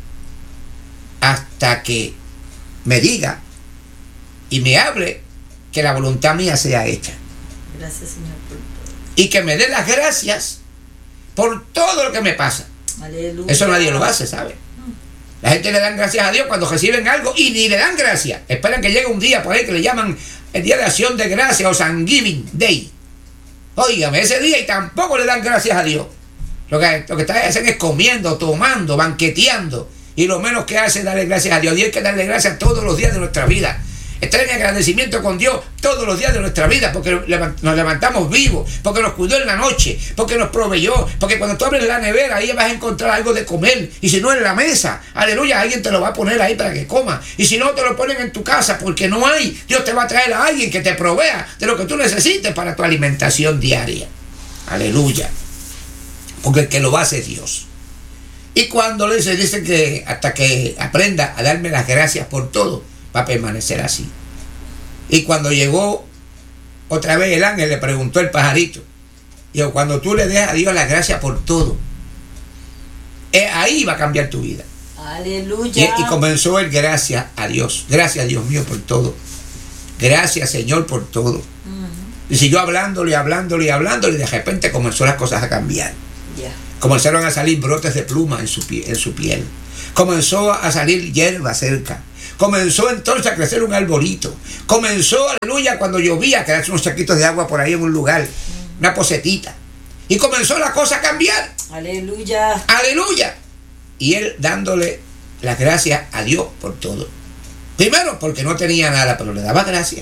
A: hasta que me diga y me hable que la voluntad mía sea hecha.
B: Gracias, Señor, por todo.
A: Y que me dé las gracias por todo lo que me pasa.
B: Aleluya.
A: Eso nadie lo hace, ¿sabe? La gente le dan gracias a Dios cuando reciben algo y ni le dan gracias. Esperan que llegue un día por ahí que le llaman el Día de Acción de Gracias o Thanksgiving Day. Óigame, ese día y tampoco le dan gracias a Dios. Lo que hacen es comiendo, tomando, banqueteando. Y lo menos que hace es darle gracias a Dios. Y hay que darle gracias todos los días de nuestra vida. Estar en agradecimiento con Dios todos los días de nuestra vida, porque nos levantamos vivos, porque nos cuidó en la noche, porque nos proveyó, porque cuando tú abres la nevera ahí vas a encontrar algo de comer, y si no en la mesa, aleluya, alguien te lo va a poner ahí para que coma, y si no te lo ponen en tu casa porque no hay, Dios te va a traer a alguien que te provea de lo que tú necesites para tu alimentación diaria. Aleluya. Porque el que lo hace es Dios. Y cuando le dice que hasta que aprenda a darme las gracias por todo, va a permanecer así. Y cuando llegó otra vez el ángel, le preguntó el pajarito, dijo, cuando tú le des a Dios las gracias por todo, Ahí va a cambiar tu vida.
B: Aleluya.
A: Y comenzó el gracias a Dios. Gracias, Dios mío, por todo. Gracias, Señor, por todo. Y siguió hablándole, y de repente comenzó las cosas a cambiar. Comenzaron a salir brotes de pluma en su piel. Comenzó a salir hierba cerca. Comenzó entonces a crecer un arbolito. Comenzó, aleluya, cuando llovía, a quedarse unos saquitos de agua por ahí en un lugar, una pocetita. Y comenzó la cosa a cambiar.
B: Aleluya.
A: Aleluya. Y él dándole las gracias a Dios por todo. Primero, porque no tenía nada, pero le daba gracias.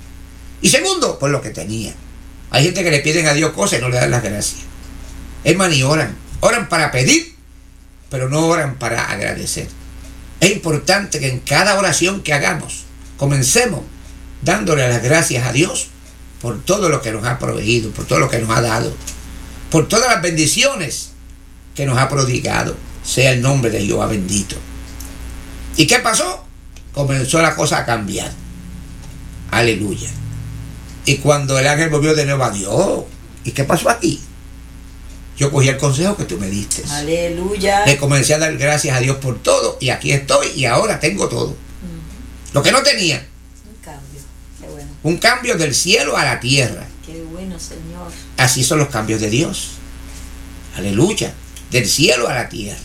A: Y segundo, por lo que tenía. Hay gente que le piden a Dios cosas y no le dan las gracias. Hermano, y oran. Oran para pedir, pero no oran para agradecer. Es importante que en cada oración que hagamos, comencemos dándole las gracias a Dios por todo lo que nos ha proveído, por todo lo que nos ha dado, por todas las bendiciones que nos ha prodigado. Sea el nombre de Jehová bendito. ¿Y qué pasó? Comenzó la cosa a cambiar. Aleluya. Y cuando el ángel volvió de nuevo a Dios, ¿y qué pasó aquí? Yo cogí el consejo que tú me diste.
B: Aleluya.
A: Le comencé a dar gracias a Dios por todo, y aquí estoy, y ahora tengo todo. Lo que no tenía.
B: Un cambio. Qué bueno.
A: Un cambio del cielo a la tierra.
B: Qué bueno, Señor.
A: Así son los cambios de Dios. Aleluya. Del cielo a la tierra.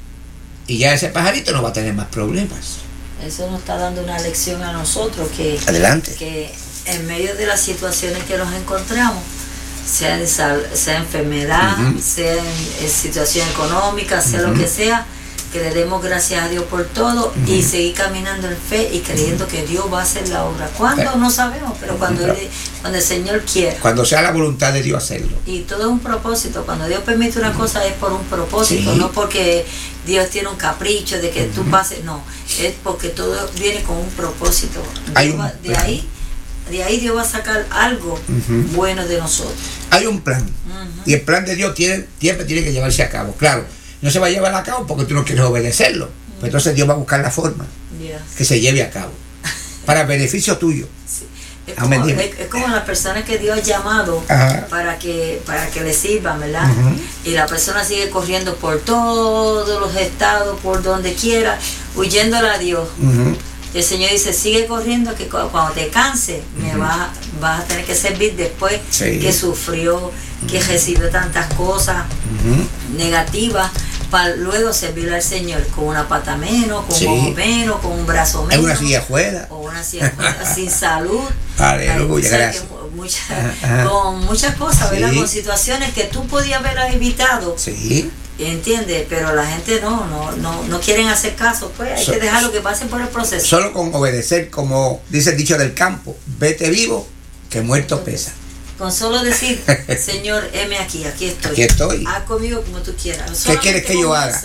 A: Y ya ese pajarito no va a tener más problemas.
B: Eso nos está dando una lección a nosotros que,
A: adelante,
B: que en medio de las situaciones que nos encontramos, sea enfermedad, sea en situación económica, sea lo que sea, que le demos gracias a Dios por todo y seguir caminando en fe y creyendo que Dios va a hacer la obra. ¿Cuándo? No sabemos, pero cuando el Señor quiera.
A: Cuando sea la voluntad de Dios hacerlo.
B: Y todo es un propósito. Cuando Dios permite una cosa es por un propósito, no porque Dios tiene un capricho de que tú pases, no. Es porque todo viene con un propósito. De ahí Dios va a sacar algo bueno de nosotros.
A: Hay un plan. Y el plan de Dios siempre tiene que llevarse a cabo. Claro, no se va a llevar a cabo porque tú no quieres obedecerlo. Pues entonces Dios va a buscar la forma que se lleve a cabo. Para beneficio tuyo.
B: Sí. Es como las personas que Dios ha llamado para que le sirvan, ¿verdad? Y la persona sigue corriendo por todos los estados, por donde quiera, huyéndole a Dios. El Señor dice, sigue corriendo, que cuando te canses, me vas a tener que servir después que sufrió, que recibió tantas cosas negativas, para luego servirle al Señor con una pata menos, con un ojo menos, con un brazo menos.
A: En una silla afuera.
B: O una silla afuera, sin salud.
A: Aleluya, gracias.
B: Con muchas cosas, ¿verdad? Con situaciones que tú podías haber evitado.
A: Sí.
B: ¿Entiendes? Pero la gente no quieren hacer caso, pues hay que dejarlo que pasen por el proceso.
A: Solo con obedecer, como dice el dicho del campo, vete vivo, que muerto pesa.
B: Con solo decir, Señor, heme aquí estoy.
A: Aquí estoy.
B: Haz conmigo como tú quieras.
A: ¿Qué quieres que yo haga?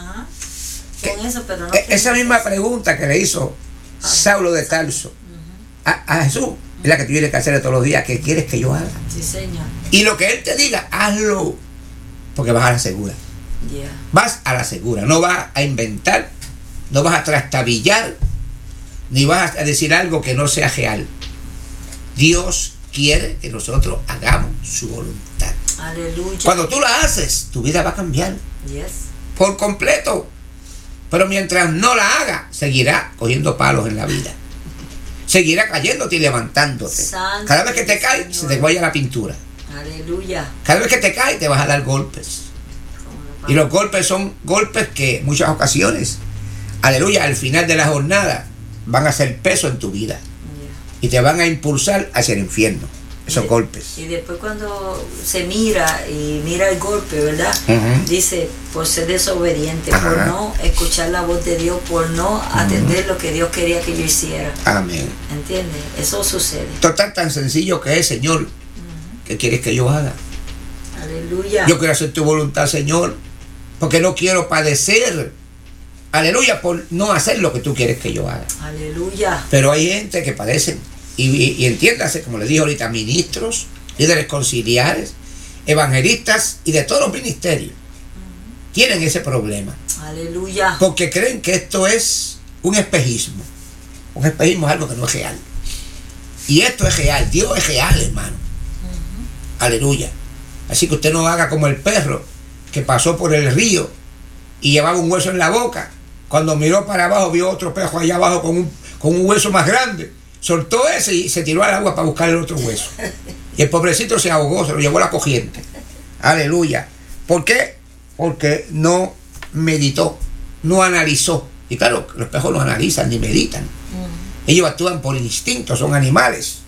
B: Con eso, pero no.
A: Esa misma pregunta que le hizo Saulo de Tarso a Jesús, es la que tú tienes que hacer todos los días. ¿Qué quieres que yo haga?
B: Sí, Señor.
A: Y lo que Él te diga, hazlo, porque vas a la segura. Vas a la segura, no vas a inventar, no vas a trastabillar, ni vas a decir algo que no sea real. Dios quiere que nosotros hagamos su voluntad.
B: Aleluya.
A: Cuando tú la haces, tu vida va a cambiar por completo. Pero mientras no la hagas, seguirá cogiendo palos en la vida. Seguirá cayéndote y levantándote.
B: Santo
A: cada vez que te caes,
B: Señor,
A: se te guaya la pintura.
B: Aleluya.
A: Cada vez que te caes, te vas a dar golpes. Y los golpes son golpes que en muchas ocasiones, aleluya, al final de la jornada van a hacer peso en tu vida y te van a impulsar hacia el infierno, esos golpes.
B: Y después cuando se mira el golpe, ¿verdad? Dice, por ser desobediente, por no escuchar la voz de Dios, por no atender lo que Dios quería que yo hiciera.
A: Amén.
B: ¿Entiendes? Eso sucede.
A: Total, tan sencillo que es, Señor, ¿qué quieres que yo haga?
B: Aleluya.
A: Yo quiero hacer tu voluntad, Señor, porque no quiero padecer, aleluya, por no hacer lo que tú quieres que yo haga.
B: Aleluya.
A: Pero hay gente que padecen, y entiéndase, como le dije ahorita, ministros, líderes conciliares, evangelistas y de todos los ministerios, tienen ese problema.
B: Aleluya.
A: Porque creen que esto es un espejismo. Un espejismo es algo que no es real. Y esto es real, Dios es real, hermano. Aleluya. Así que usted no haga como el perro que pasó por el río y llevaba un hueso en la boca. Cuando miró para abajo vio otro pejo allá abajo con un hueso más grande. Soltó ese y se tiró al agua para buscar el otro hueso. Y el pobrecito se ahogó, se lo llevó la corriente. Aleluya. ¿Por qué? Porque no meditó, no analizó. Y claro, los pejos no analizan ni meditan. Ellos actúan por instinto, son animales.